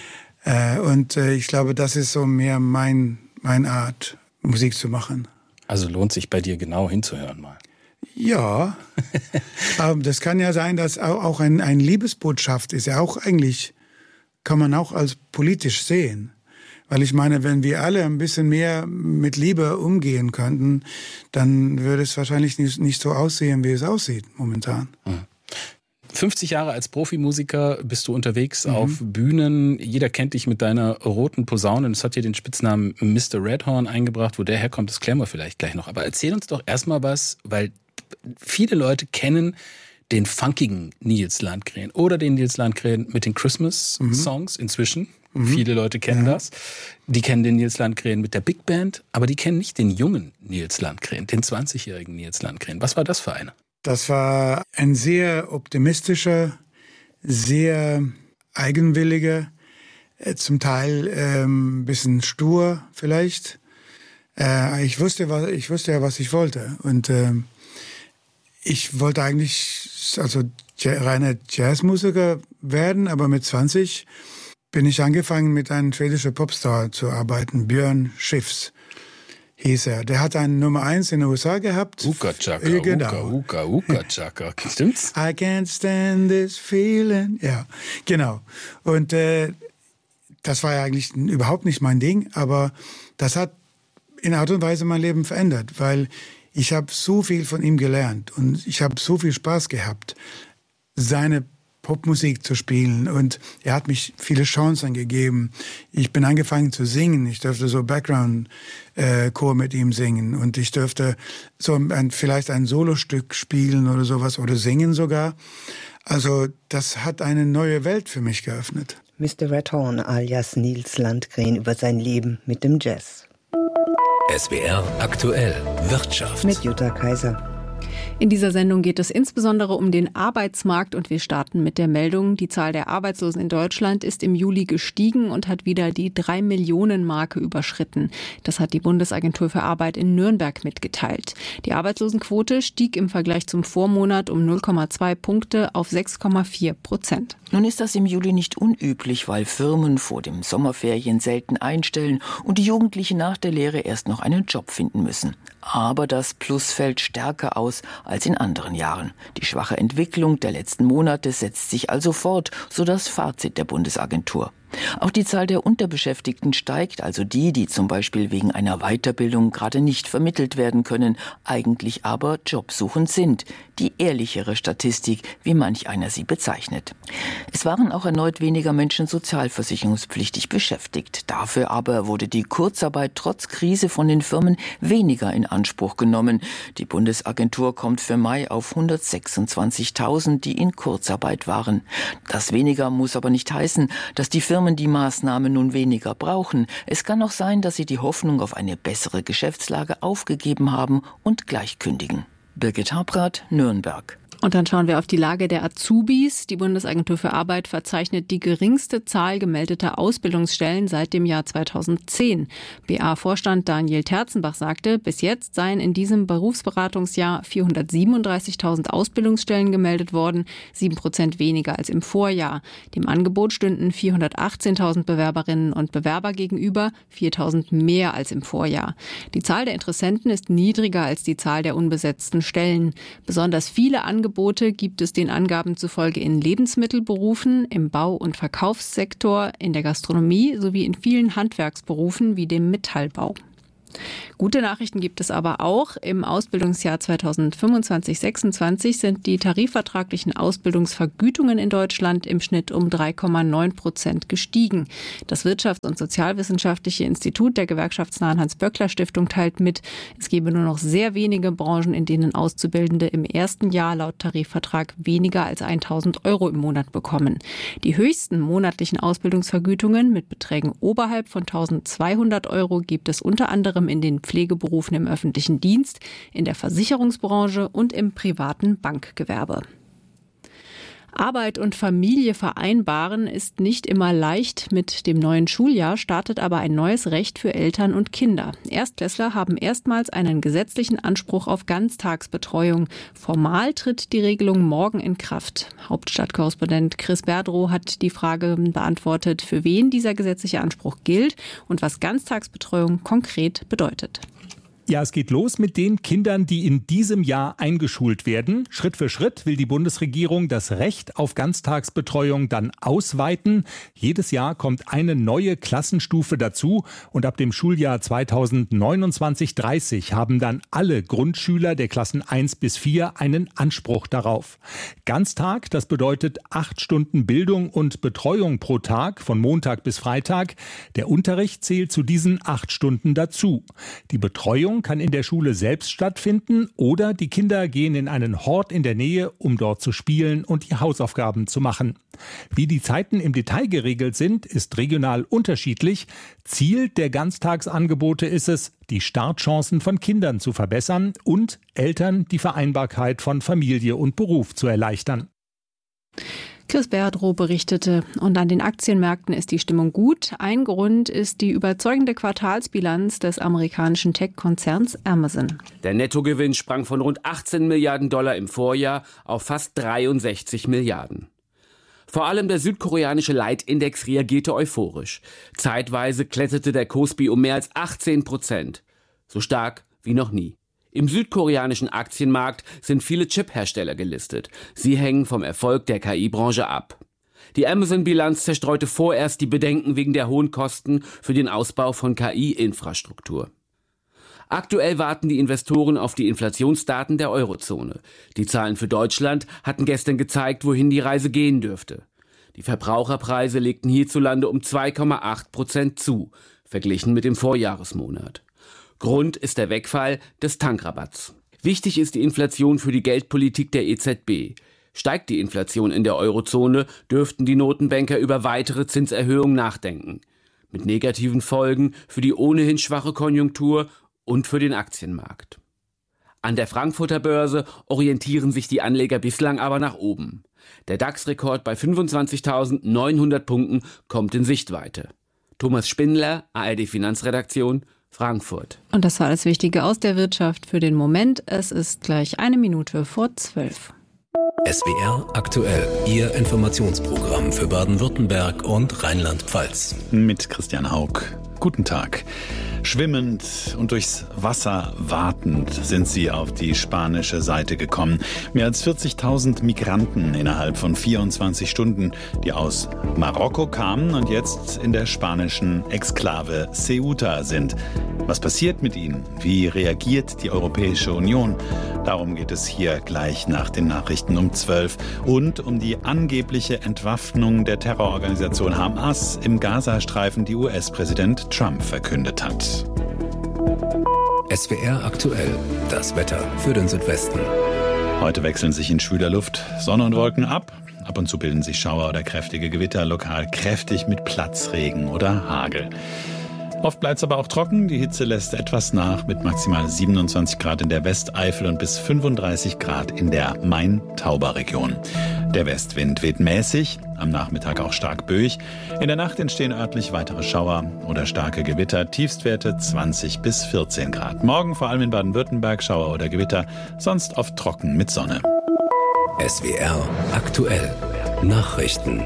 Und ich glaube, das ist so mehr meine Art, Musik zu machen. Also lohnt sich bei dir genau hinzuhören mal. Ja, aber das kann ja sein, dass auch eine Liebesbotschaft ist ja auch eigentlich, kann man auch als politisch sehen. Weil ich meine, wenn wir alle ein bisschen mehr mit Liebe umgehen könnten, dann würde es wahrscheinlich nicht so aussehen, wie es aussieht momentan. 50 Jahre als Profimusiker bist du unterwegs auf Bühnen. Jeder kennt dich mit deiner roten Posaune. Das hat dir den Spitznamen Mr. Redhorn eingebracht. Wo der herkommt, das klären wir vielleicht gleich noch. Aber erzähl uns doch erstmal was, weil viele Leute kennen den funkigen Nils Landgren oder den Nils Landgren mit den Christmas-Songs inzwischen. Viele Leute kennen das. Die kennen den Nils Landgren mit der Big Band, aber die kennen nicht den jungen Nils Landgren, den 20-jährigen Nils Landgren. Was war das für einer? Das war ein sehr optimistischer, sehr eigenwilliger, zum Teil ein bisschen stur vielleicht. Ich wusste ja, was ich wollte. Und ich wollte eigentlich reiner Jazzmusiker werden, aber mit 20 bin ich angefangen, mit einem schwedischen Popstar zu arbeiten. Björn Skifs hieß er. Der hat einen Nummer 1 in den USA gehabt. Uka Chaka, genau. Uka Chaka. Stimmt's? I can't stand this feeling. Ja, genau. Und das war ja eigentlich überhaupt nicht mein Ding, aber das hat in Art und Weise mein Leben verändert, weil ich habe so viel von ihm gelernt und ich habe so viel Spaß gehabt, seine Popmusik zu spielen, und er hat mich viele Chancen gegeben. Ich bin angefangen zu singen. Ich durfte so Background-Chor mit ihm singen und ich durfte so vielleicht ein Solostück spielen oder sowas oder singen sogar. Also das hat eine neue Welt für mich geöffnet. Mr. Redhorn alias Nils Landgren über sein Leben mit dem Jazz. SWR aktuell Wirtschaft mit Jutta Kaiser. In dieser Sendung geht es insbesondere um den Arbeitsmarkt und wir starten mit der Meldung, die Zahl der Arbeitslosen in Deutschland ist im Juli gestiegen und hat wieder die 3-Millionen-Marke überschritten. Das hat die Bundesagentur für Arbeit in Nürnberg mitgeteilt. Die Arbeitslosenquote stieg im Vergleich zum Vormonat um 0,2 Punkte auf 6,4%. Nun ist das im Juli nicht unüblich, weil Firmen vor den Sommerferien selten einstellen und die Jugendlichen nach der Lehre erst noch einen Job finden müssen. Aber das Plus fällt stärker aus als in anderen Jahren. Die schwache Entwicklung der letzten Monate setzt sich also fort, so das Fazit der Bundesagentur. Auch die Zahl der Unterbeschäftigten steigt, also die zum Beispiel wegen einer Weiterbildung gerade nicht vermittelt werden können, eigentlich aber jobsuchend sind. Die ehrlichere Statistik, wie manch einer sie bezeichnet. Es waren auch erneut weniger Menschen sozialversicherungspflichtig beschäftigt. Dafür aber wurde die Kurzarbeit trotz Krise von den Firmen weniger in Anspruch genommen. Die Bundesagentur kommt für Mai auf 126.000, die in Kurzarbeit waren. Das weniger muss aber nicht heißen, dass die Firmen die Maßnahme nun weniger brauchen. Es kann auch sein, dass sie die Hoffnung auf eine bessere Geschäftslage aufgegeben haben und gleich kündigen. Birgit Habrath, Nürnberg. Und dann schauen wir auf die Lage der Azubis. Die Bundesagentur für Arbeit verzeichnet die geringste Zahl gemeldeter Ausbildungsstellen seit dem Jahr 2010. BA-Vorstand Daniel Terzenbach sagte, bis jetzt seien in diesem Berufsberatungsjahr 437.000 Ausbildungsstellen gemeldet worden, 7% weniger als im Vorjahr. Dem Angebot stünden 418.000 Bewerberinnen und Bewerber gegenüber, 4.000 mehr als im Vorjahr. Die Zahl der Interessenten ist niedriger als die Zahl der unbesetzten Stellen. Besonders viele Angebote gibt es den Angaben zufolge in Lebensmittelberufen, im Bau- und Verkaufssektor, in der Gastronomie sowie in vielen Handwerksberufen wie dem Metallbau. Gute Nachrichten gibt es aber auch. Im Ausbildungsjahr 2025/26 sind die tarifvertraglichen Ausbildungsvergütungen in Deutschland im Schnitt um 3,9% gestiegen. Das Wirtschafts- und Sozialwissenschaftliche Institut der gewerkschaftsnahen Hans-Böckler-Stiftung teilt mit, es gebe nur noch sehr wenige Branchen, in denen Auszubildende im ersten Jahr laut Tarifvertrag weniger als 1.000 € im Monat bekommen. Die höchsten monatlichen Ausbildungsvergütungen mit Beträgen oberhalb von 1.200 € gibt es unter anderem in den Pflegeberufen im öffentlichen Dienst, in der Versicherungsbranche und im privaten Bankgewerbe. Arbeit und Familie vereinbaren ist nicht immer leicht. Mit dem neuen Schuljahr startet aber ein neues Recht für Eltern und Kinder. Erstklässler haben erstmals einen gesetzlichen Anspruch auf Ganztagsbetreuung. Formal tritt die Regelung morgen in Kraft. Hauptstadtkorrespondent Chris Berdrow hat die Frage beantwortet, für wen dieser gesetzliche Anspruch gilt und was Ganztagsbetreuung konkret bedeutet. Ja, es geht los mit den Kindern, die in diesem Jahr eingeschult werden. Schritt für Schritt will die Bundesregierung das Recht auf Ganztagsbetreuung dann ausweiten. Jedes Jahr kommt eine neue Klassenstufe dazu und ab dem Schuljahr 2029/30 haben dann alle Grundschüler der Klassen 1 bis 4 einen Anspruch darauf. Ganztag, das bedeutet 8 Stunden Bildung und Betreuung pro Tag von Montag bis Freitag. Der Unterricht zählt zu diesen 8 Stunden dazu. Die Betreuung kann in der Schule selbst stattfinden oder die Kinder gehen in einen Hort in der Nähe, um dort zu spielen und die Hausaufgaben zu machen. Wie die Zeiten im Detail geregelt sind, ist regional unterschiedlich. Ziel der Ganztagsangebote ist es, die Startchancen von Kindern zu verbessern und Eltern die Vereinbarkeit von Familie und Beruf zu erleichtern. Chris Berdrow berichtete. Und an den Aktienmärkten ist die Stimmung gut. Ein Grund ist die überzeugende Quartalsbilanz des amerikanischen Tech-Konzerns Amazon. Der Nettogewinn sprang von rund 18 Milliarden $ im Vorjahr auf fast 63 Milliarden. Vor allem der südkoreanische Leitindex reagierte euphorisch. Zeitweise kletterte der Kospi um mehr als 18%. So stark wie noch nie. Im südkoreanischen Aktienmarkt sind viele Chip-Hersteller gelistet. Sie hängen vom Erfolg der KI-Branche ab. Die Amazon-Bilanz zerstreute vorerst die Bedenken wegen der hohen Kosten für den Ausbau von KI-Infrastruktur. Aktuell warten die Investoren auf die Inflationsdaten der Eurozone. Die Zahlen für Deutschland hatten gestern gezeigt, wohin die Reise gehen dürfte. Die Verbraucherpreise legten hierzulande um 2,8% zu, verglichen mit dem Vorjahresmonat. Grund ist der Wegfall des Tankrabatts. Wichtig ist die Inflation für die Geldpolitik der EZB. Steigt die Inflation in der Eurozone, dürften die Notenbanker über weitere Zinserhöhungen nachdenken. Mit negativen Folgen für die ohnehin schwache Konjunktur und für den Aktienmarkt. An der Frankfurter Börse orientieren sich die Anleger bislang aber nach oben. Der DAX-Rekord bei 25.900 Punkten kommt in Sichtweite. Thomas Spindler, ARD Finanzredaktion, Frankfurt. Und das war alles Wichtige aus der Wirtschaft für den Moment. Es ist gleich 11:01. SWR aktuell, Ihr Informationsprogramm für Baden-Württemberg und Rheinland-Pfalz. Mit Christian Haug. Guten Tag. Schwimmend und durchs Wasser watend sind sie auf die spanische Seite gekommen. Mehr als 40.000 Migranten innerhalb von 24 Stunden, die aus Marokko kamen und jetzt in der spanischen Exklave Ceuta sind. Was passiert mit ihnen? Wie reagiert die Europäische Union? Darum geht es hier gleich nach den Nachrichten um 12 und um die angebliche Entwaffnung der Terrororganisation Hamas im Gazastreifen, die US-Präsident Trump verkündet hat. SWR aktuell, das Wetter für den Südwesten. Heute wechseln sich in schwüler Luft Sonne und Wolken ab. Ab und zu bilden sich Schauer oder kräftige Gewitter, lokal kräftig mit Platzregen oder Hagel. Oft bleibt es aber auch trocken. Die Hitze lässt etwas nach mit maximal 27 Grad in der Westeifel und bis 35 Grad in der Main-Tauber-Region. Der Westwind weht mäßig, am Nachmittag auch stark böig. In der Nacht entstehen örtlich weitere Schauer oder starke Gewitter. Tiefstwerte 20 bis 14 Grad. Morgen vor allem in Baden-Württemberg Schauer oder Gewitter, sonst oft trocken mit Sonne. SWR aktuell. Nachrichten.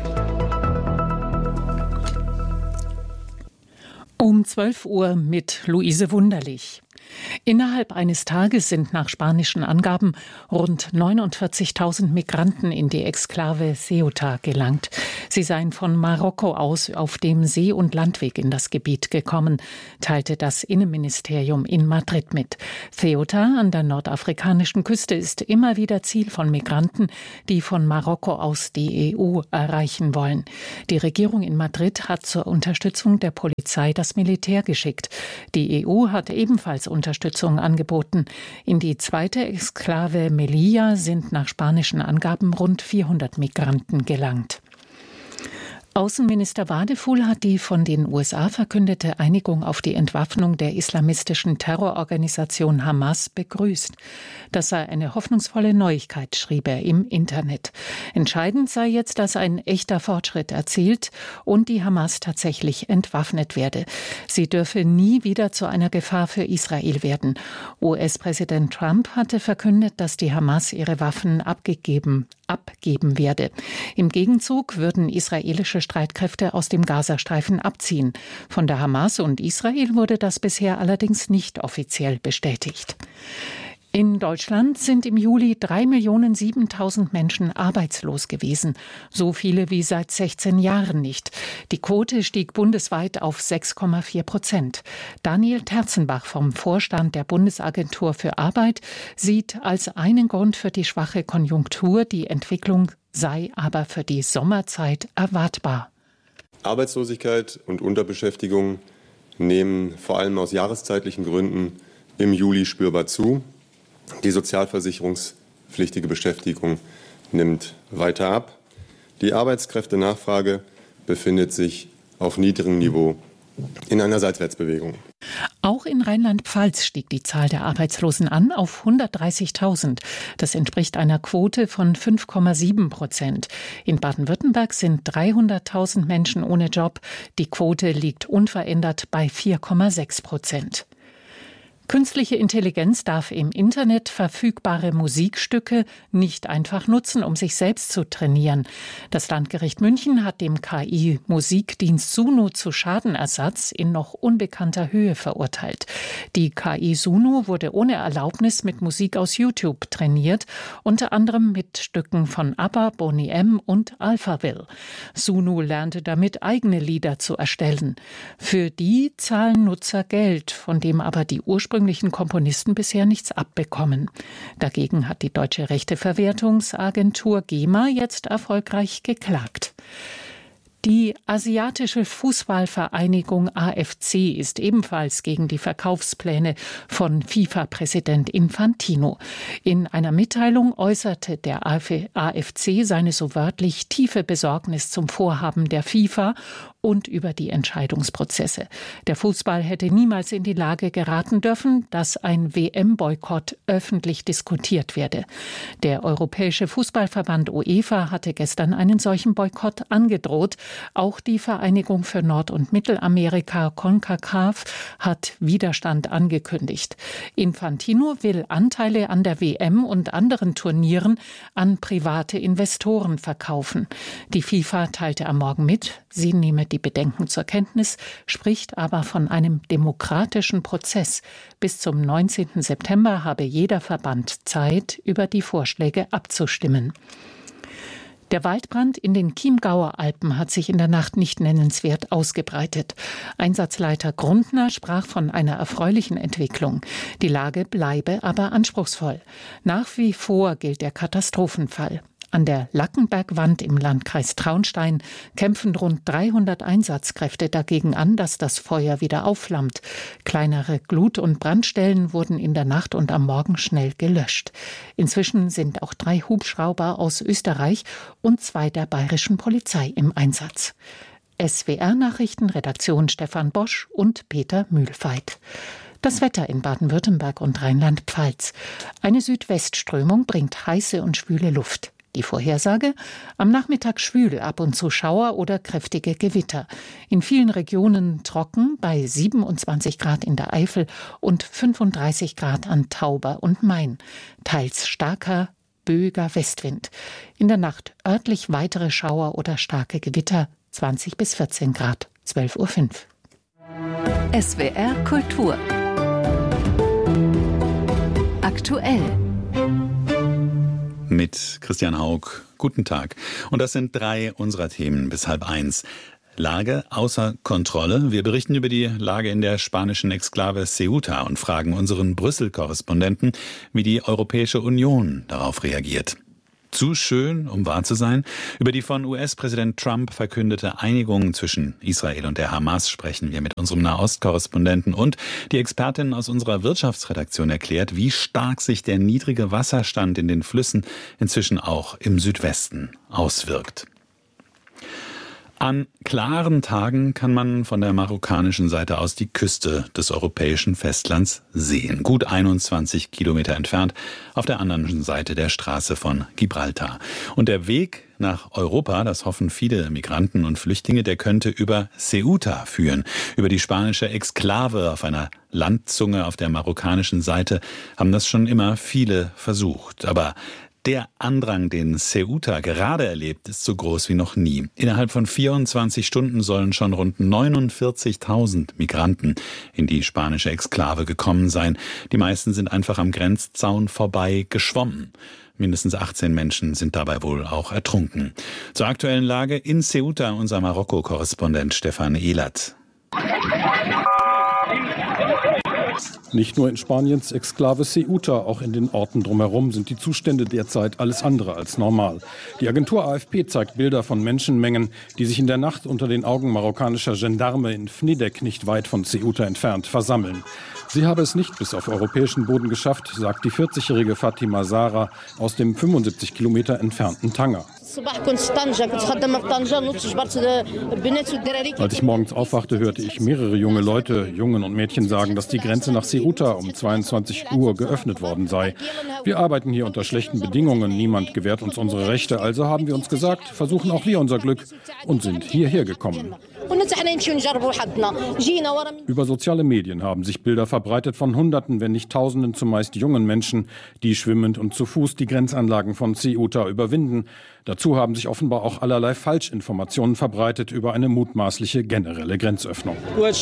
Um 12 Uhr mit Luise Wunderlich. Innerhalb eines Tages sind nach spanischen Angaben rund 49.000 Migranten in die Exklave Ceuta gelangt. Sie seien von Marokko aus auf dem See- und Landweg in das Gebiet gekommen, teilte das Innenministerium in Madrid mit. Ceuta an der nordafrikanischen Küste ist immer wieder Ziel von Migranten, die von Marokko aus die EU erreichen wollen. Die Regierung in Madrid hat zur Unterstützung der Polizei das Militär geschickt. Die EU hat ebenfalls Unterstützung angeboten. In die zweite Exklave Melilla sind nach spanischen Angaben rund 400 Migranten gelangt. Außenminister Wadefuhl hat die von den USA verkündete Einigung auf die Entwaffnung der islamistischen Terrororganisation Hamas begrüßt. Das sei eine hoffnungsvolle Neuigkeit, schrieb er im Internet. Entscheidend sei jetzt, dass ein echter Fortschritt erzielt und die Hamas tatsächlich entwaffnet werde. Sie dürfe nie wieder zu einer Gefahr für Israel werden. US-Präsident Trump hatte verkündet, dass die Hamas ihre Waffen abgeben werde. Im Gegenzug würden israelische Streitkräfte aus dem Gazastreifen abziehen. Von der Hamas und Israel wurde das bisher allerdings nicht offiziell bestätigt. In Deutschland sind im Juli 3.007.000 Menschen arbeitslos gewesen. So viele wie seit 16 Jahren nicht. Die Quote stieg bundesweit auf 6,4%. Daniel Terzenbach vom Vorstand der Bundesagentur für Arbeit sieht als einen Grund für die schwache Konjunktur, die Entwicklung sei aber für die Sommerzeit erwartbar. Arbeitslosigkeit und Unterbeschäftigung nehmen vor allem aus jahreszeitlichen Gründen im Juli spürbar zu. Die sozialversicherungspflichtige Beschäftigung nimmt weiter ab. Die Arbeitskräftenachfrage befindet sich auf niedrigem Niveau in einer Seitwärtsbewegung. Auch in Rheinland-Pfalz stieg die Zahl der Arbeitslosen an auf 130.000. Das entspricht einer Quote von 5,7%. In Baden-Württemberg sind 300.000 Menschen ohne Job. Die Quote liegt unverändert bei 4,6%. Künstliche Intelligenz darf im Internet verfügbare Musikstücke nicht einfach nutzen, um sich selbst zu trainieren. Das Landgericht München hat dem KI-Musikdienst Suno zu Schadenersatz in noch unbekannter Höhe verurteilt. Die KI Suno wurde ohne Erlaubnis mit Musik aus YouTube trainiert, unter anderem mit Stücken von ABBA, Boney M. und Alphaville. Suno lernte damit eigene Lieder zu erstellen. Für die zahlen Nutzer Geld, von dem aber die ursprünglichen Komponisten bisher nichts abbekommen. Dagegen hat die Deutsche Rechteverwertungsagentur GEMA jetzt erfolgreich geklagt. Die asiatische Fußballvereinigung AFC ist ebenfalls gegen die Verkaufspläne von FIFA-Präsident Infantino. In einer Mitteilung äußerte der AFC seine so wörtlich tiefe Besorgnis zum Vorhaben der FIFA und über die Entscheidungsprozesse. Der Fußball hätte niemals in die Lage geraten dürfen, dass ein WM-Boykott öffentlich diskutiert werde. Der Europäische Fußballverband UEFA hatte gestern einen solchen Boykott angedroht. Auch die Vereinigung für Nord- und Mittelamerika, CONCACAF, hat Widerstand angekündigt. Infantino will Anteile an der WM und anderen Turnieren an private Investoren verkaufen. Die FIFA teilte am Morgen mit, sie nehme die Bedenken zur Kenntnis, spricht aber von einem demokratischen Prozess. Bis zum 19. September habe jeder Verband Zeit, über die Vorschläge abzustimmen. Der Waldbrand in den Chiemgauer Alpen hat sich in der Nacht nicht nennenswert ausgebreitet. Einsatzleiter Grundner sprach von einer erfreulichen Entwicklung. Die Lage bleibe aber anspruchsvoll. Nach wie vor gilt der Katastrophenfall. An der Lackenbergwand im Landkreis Traunstein kämpfen rund 300 Einsatzkräfte dagegen an, dass das Feuer wieder aufflammt. Kleinere Glut- und Brandstellen wurden in der Nacht und am Morgen schnell gelöscht. Inzwischen sind auch 3 Hubschrauber aus Österreich und 2 der bayerischen Polizei im Einsatz. SWR-Nachrichten, Redaktion Stefan Bosch und Peter Mühlfeit. Das Wetter in Baden-Württemberg und Rheinland-Pfalz. Eine Südwestströmung bringt heiße und schwüle Luft. Die Vorhersage: am Nachmittag schwül, ab und zu Schauer oder kräftige Gewitter. In vielen Regionen trocken, bei 27 Grad in der Eifel und 35 Grad an Tauber und Main. Teils starker, böiger Westwind. In der Nacht örtlich weitere Schauer oder starke Gewitter, 20 bis 14 Grad, 12:05 Uhr. SWR Kultur. Aktuell. Mit Christian Haug. Guten Tag. Und das sind 3 unserer Themen bis 12:30. Lage außer Kontrolle. Wir berichten über die Lage in der spanischen Exklave Ceuta und fragen unseren Brüssel-Korrespondenten, wie die Europäische Union darauf reagiert. Zu schön, um wahr zu sein? Über die von US-Präsident Trump verkündete Einigung zwischen Israel und der Hamas sprechen wir mit unserem Nahost-Korrespondenten. Und die Expertin aus unserer Wirtschaftsredaktion erklärt, wie stark sich der niedrige Wasserstand in den Flüssen inzwischen auch im Südwesten auswirkt. An klaren Tagen kann man von der marokkanischen Seite aus die Küste des europäischen Festlands sehen. Gut 21 Kilometer entfernt, auf der anderen Seite der Straße von Gibraltar. Und der Weg nach Europa, das hoffen viele Migranten und Flüchtlinge, der könnte über Ceuta führen. Über die spanische Exklave auf einer Landzunge auf der marokkanischen Seite haben das schon immer viele versucht. Aber der Andrang, den Ceuta gerade erlebt, ist so groß wie noch nie. Innerhalb von 24 Stunden sollen schon rund 49.000 Migranten in die spanische Exklave gekommen sein. Die meisten sind einfach am Grenzzaun vorbei geschwommen. Mindestens 18 Menschen sind dabei wohl auch ertrunken. Zur aktuellen Lage in Ceuta unser Marokko-Korrespondent Stefan Ehlert. Nicht nur in Spaniens Exklave Ceuta, auch in den Orten drumherum sind die Zustände derzeit alles andere als normal. Die Agentur AFP zeigt Bilder von Menschenmengen, die sich in der Nacht unter den Augen marokkanischer Gendarme in Fnidek, nicht weit von Ceuta entfernt, versammeln. Sie habe es nicht bis auf europäischen Boden geschafft, sagt die 40-jährige Fatima Zahra aus dem 75 Kilometer entfernten Tanger. Als ich morgens aufwachte, hörte ich mehrere junge Leute, Jungen und Mädchen sagen, dass die Grenze nach Ceuta um 22 Uhr geöffnet worden sei. Wir arbeiten hier unter schlechten Bedingungen, niemand gewährt uns unsere Rechte, also haben wir uns gesagt, versuchen auch wir unser Glück und sind hierher gekommen. Über soziale Medien haben sich Bilder verbreitet von Hunderten, wenn nicht Tausenden, zumeist jungen Menschen, die schwimmend und zu Fuß die Grenzanlagen von Ceuta überwinden. Dazu haben sich offenbar auch allerlei Falschinformationen verbreitet über eine mutmaßliche generelle Grenzöffnung.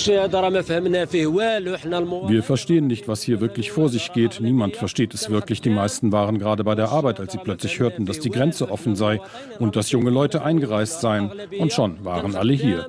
Wir verstehen nicht, was hier wirklich vor sich geht. Niemand versteht es wirklich. Die meisten waren gerade bei der Arbeit, als sie plötzlich hörten, dass die Grenze offen sei und dass junge Leute eingereist seien. Und schon waren alle hier.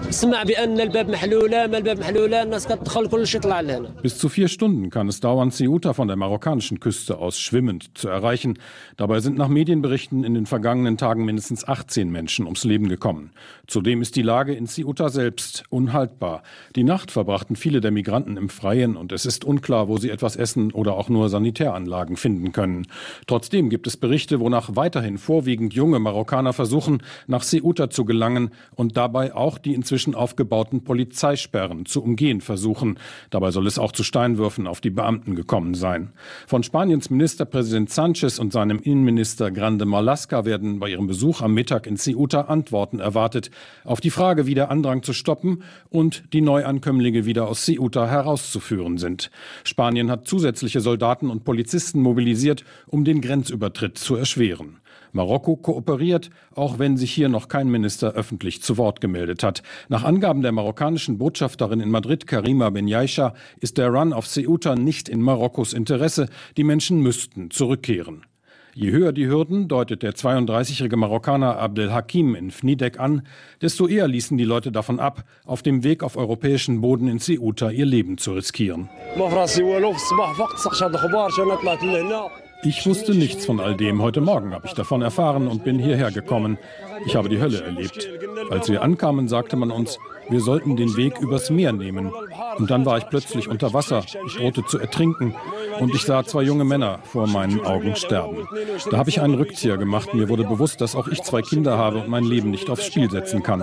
Bis zu 4 Stunden kann es dauern, Ceuta von der marokkanischen Küste aus schwimmend zu erreichen. Dabei sind nach Medienberichten in den vergangenen Tagen mindestens 18 Menschen ums Leben gekommen. Zudem ist die Lage in Ceuta selbst unhaltbar. Die Nacht verbrachten viele der Migranten im Freien und es ist unklar, wo sie etwas essen oder auch nur Sanitäranlagen finden können. Trotzdem gibt es Berichte, wonach weiterhin vorwiegend junge Marokkaner versuchen, nach Ceuta zu gelangen und dabei auch die inzwischen aufgebauten Polizeisperren zu umgehen versuchen. Dabei soll es auch zu Steinwürfen auf die Beamten gekommen sein. Von Spaniens Ministerpräsident Sánchez und seinem Innenminister Grande Marlaska werden bei ihrem Besuch am Mittag in Ceuta Antworten erwartet auf die Frage, wie der Andrang zu stoppen und die Neuankömmlinge wieder aus Ceuta herauszuführen sind. Spanien hat zusätzliche Soldaten und Polizisten mobilisiert, um den Grenzübertritt zu erschweren. Marokko kooperiert, auch wenn sich hier noch kein Minister öffentlich zu Wort gemeldet hat. Nach Angaben der marokkanischen Botschafterin in Madrid, Karima Benyaisha, ist der Run auf Ceuta nicht in Marokkos Interesse. Die Menschen müssten zurückkehren. Je höher die Hürden, deutet der 32-jährige Marokkaner Abdelhakim in Fnidek an, desto eher ließen die Leute davon ab, auf dem Weg auf europäischen Boden in Ceuta ihr Leben zu riskieren. Ich wusste nichts von all dem. Heute Morgen habe ich davon erfahren und bin hierher gekommen. Ich habe die Hölle erlebt. Als wir ankamen, sagte man uns, wir sollten den Weg übers Meer nehmen. Und dann war ich plötzlich unter Wasser. Ich drohte zu ertrinken. Und ich sah 2 junge Männer vor meinen Augen sterben. Da habe ich einen Rückzieher gemacht. Mir wurde bewusst, dass auch ich 2 Kinder habe und mein Leben nicht aufs Spiel setzen kann.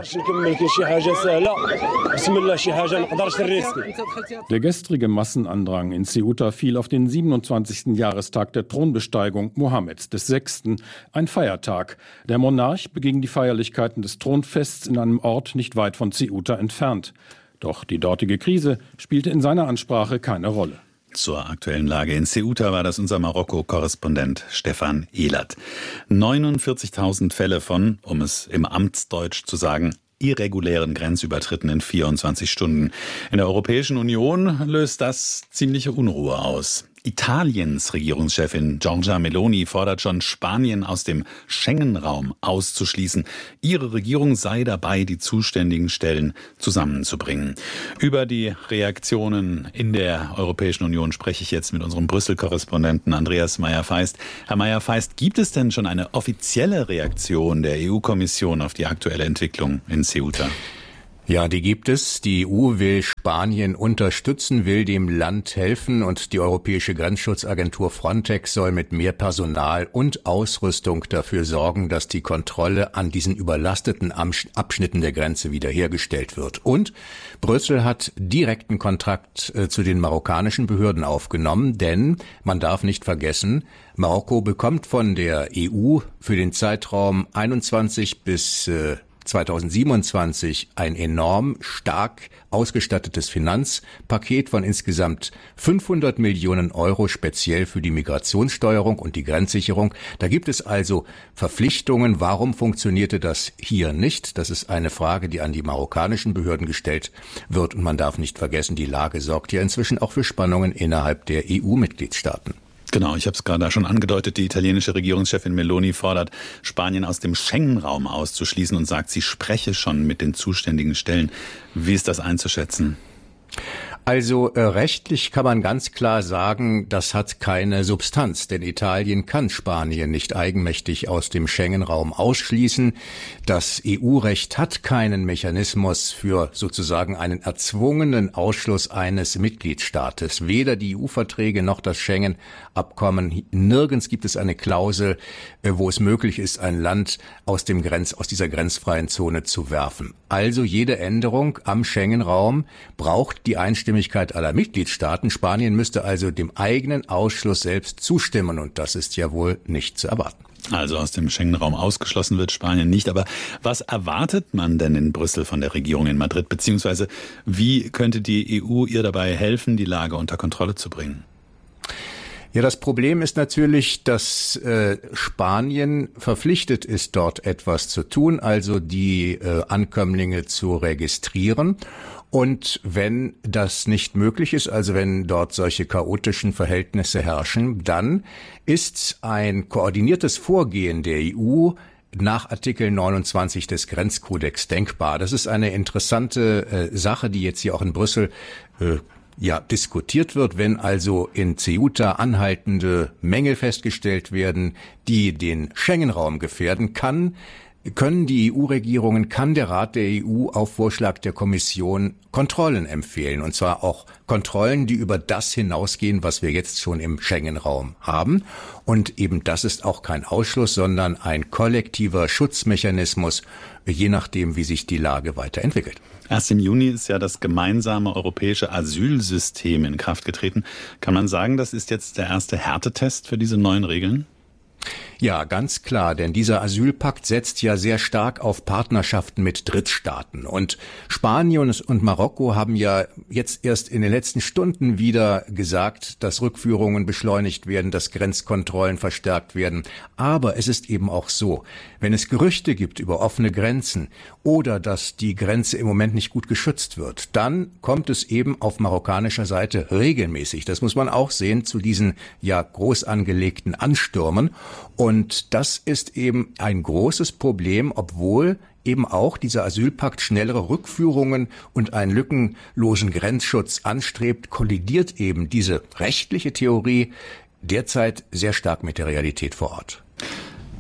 Der gestrige Massenandrang in Ceuta fiel auf den 27. Jahrestag der Thronbesteigung Mohammeds VI., ein Feiertag. Der Monarch beging die Feierlichkeiten des Thronfests in einem Ort nicht weit von Ceuta entfernt. Doch die dortige Krise spielte in seiner Ansprache keine Rolle. Zur aktuellen Lage in Ceuta war das unser Marokko-Korrespondent Stefan Ehlert. 49.000 Fälle von, um es im Amtsdeutsch zu sagen, irregulären Grenzübertritten in 24 Stunden. In der Europäischen Union löst das ziemliche Unruhe aus. Italiens Regierungschefin Giorgia Meloni fordert schon, Spanien aus dem Schengen-Raum auszuschließen. Ihre Regierung sei dabei, die zuständigen Stellen zusammenzubringen. Über die Reaktionen in der Europäischen Union spreche ich jetzt mit unserem Brüssel-Korrespondenten Andreas Meyer-Feist. Herr Meyer-Feist, gibt es denn schon eine offizielle Reaktion der EU-Kommission auf die aktuelle Entwicklung in Ceuta? Ja, die gibt es. Die EU will Spanien unterstützen, will dem Land helfen und die Europäische Grenzschutzagentur Frontex soll mit mehr Personal und Ausrüstung dafür sorgen, dass die Kontrolle an diesen überlasteten Abschnitten der Grenze wiederhergestellt wird. Und Brüssel hat direkten Kontakt zu den marokkanischen Behörden aufgenommen, denn man darf nicht vergessen, Marokko bekommt von der EU für den Zeitraum 21 bis 2027 ein enorm stark ausgestattetes Finanzpaket von insgesamt 500 Millionen Euro speziell für die Migrationssteuerung und die Grenzsicherung. Da gibt es also Verpflichtungen. Warum funktionierte das hier nicht? Das ist eine Frage, die an die marokkanischen Behörden gestellt wird. Und man darf nicht vergessen, die Lage sorgt ja inzwischen auch für Spannungen innerhalb der EU-Mitgliedstaaten. Genau, ich habe es gerade schon angedeutet, die italienische Regierungschefin Meloni fordert, Spanien aus dem Schengen-Raum auszuschließen und sagt, sie spreche schon mit den zuständigen Stellen. Wie ist das einzuschätzen? Also rechtlich kann man ganz klar sagen, das hat keine Substanz, denn Italien kann Spanien nicht eigenmächtig aus dem Schengen-Raum ausschließen. Das EU-Recht hat keinen Mechanismus für sozusagen einen erzwungenen Ausschluss eines Mitgliedstaates. Weder die EU-Verträge noch das Schengen-Abkommen. Nirgends gibt es eine Klausel, wo es möglich ist, ein Land aus dieser grenzfreien Zone zu werfen. Also jede Änderung am Schengen-Raum braucht die Einstimmigkeit aller Mitgliedstaaten. Spanien müsste also dem eigenen Ausschluss selbst zustimmen und das ist ja wohl nicht zu erwarten. Also aus dem Schengen-Raum ausgeschlossen wird Spanien nicht. Aber was erwartet man denn in Brüssel von der Regierung in Madrid? Beziehungsweise wie könnte die EU ihr dabei helfen, die Lage unter Kontrolle zu bringen? Ja, das Problem ist natürlich, dass Spanien verpflichtet ist, dort etwas zu tun, also die Ankömmlinge zu registrieren. Und wenn das nicht möglich ist, also wenn dort solche chaotischen Verhältnisse herrschen, dann ist ein koordiniertes Vorgehen der EU nach Artikel 29 des Grenzkodex denkbar. Das ist eine interessante Sache, die jetzt hier auch in Brüssel diskutiert wird. Wenn also in Ceuta anhaltende Mängel festgestellt werden, die den Schengen-Raum gefährden, können die EU-Regierungen, kann der Rat der EU auf Vorschlag der Kommission Kontrollen empfehlen. Und zwar auch Kontrollen, die über das hinausgehen, was wir jetzt schon im Schengen-Raum haben. Und eben das ist auch kein Ausschluss, sondern ein kollektiver Schutzmechanismus, je nachdem, wie sich die Lage weiterentwickelt. Erst im Juni ist ja das gemeinsame europäische Asylsystem in Kraft getreten. Kann man sagen, das ist jetzt der erste Härtetest für diese neuen Regeln? Ja, ganz klar, denn dieser Asylpakt setzt ja sehr stark auf Partnerschaften mit Drittstaaten. Und Spanien und Marokko haben ja jetzt erst in den letzten Stunden wieder gesagt, dass Rückführungen beschleunigt werden, dass Grenzkontrollen verstärkt werden. Aber es ist eben auch so, wenn es Gerüchte gibt über offene Grenzen oder dass die Grenze im Moment nicht gut geschützt wird, dann kommt es eben auf marokkanischer Seite regelmäßig, das muss man auch sehen, zu diesen groß angelegten Anstürmen. Und das ist eben ein großes Problem, obwohl eben auch dieser Asylpakt schnellere Rückführungen und einen lückenlosen Grenzschutz anstrebt, kollidiert eben diese rechtliche Theorie derzeit sehr stark mit der Realität vor Ort.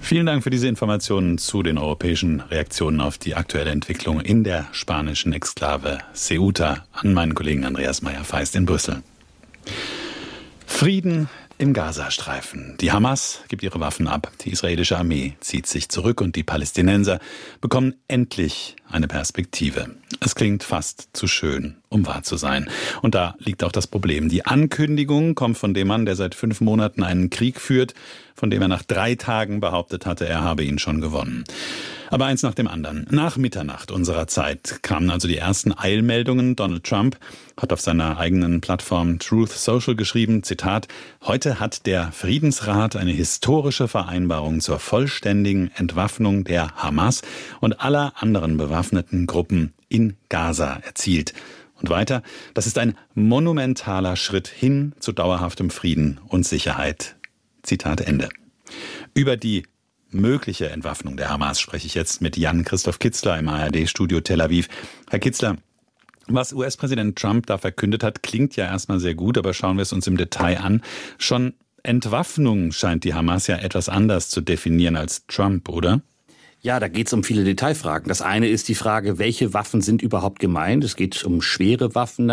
Vielen Dank für diese Informationen zu den europäischen Reaktionen auf die aktuelle Entwicklung in der spanischen Exklave Ceuta an meinen Kollegen Andreas Meyer-Feist in Brüssel. Frieden im Gazastreifen. Die Hamas gibt ihre Waffen ab, die israelische Armee zieht sich zurück und die Palästinenser bekommen endlich eine Perspektive. Es klingt fast zu schön, um wahr zu sein. Und da liegt auch das Problem. Die Ankündigung kommt von dem Mann, der seit 5 Monaten einen Krieg führt, von dem er nach 3 Tagen behauptet hatte, er habe ihn schon gewonnen. Aber eins nach dem anderen. Nach Mitternacht unserer Zeit kamen also die ersten Eilmeldungen. Donald Trump hat auf seiner eigenen Plattform Truth Social geschrieben, Zitat, heute hat der Friedensrat eine historische Vereinbarung zur vollständigen Entwaffnung der Hamas und aller anderen bewaffneten Gruppen in Gaza erzielt. Und weiter, das ist ein monumentaler Schritt hin zu dauerhaftem Frieden und Sicherheit. Zitat Ende. Über die mögliche Entwaffnung der Hamas spreche ich jetzt mit Jan-Christoph Kitzler im ARD-Studio Tel Aviv. Herr Kitzler, was US-Präsident Trump da verkündet hat, klingt ja erstmal sehr gut, aber schauen wir es uns im Detail an. Schon Entwaffnung scheint die Hamas ja etwas anders zu definieren als Trump, oder? Ja, da geht es um viele Detailfragen. Das eine ist die Frage, welche Waffen sind überhaupt gemeint? Es geht um schwere Waffen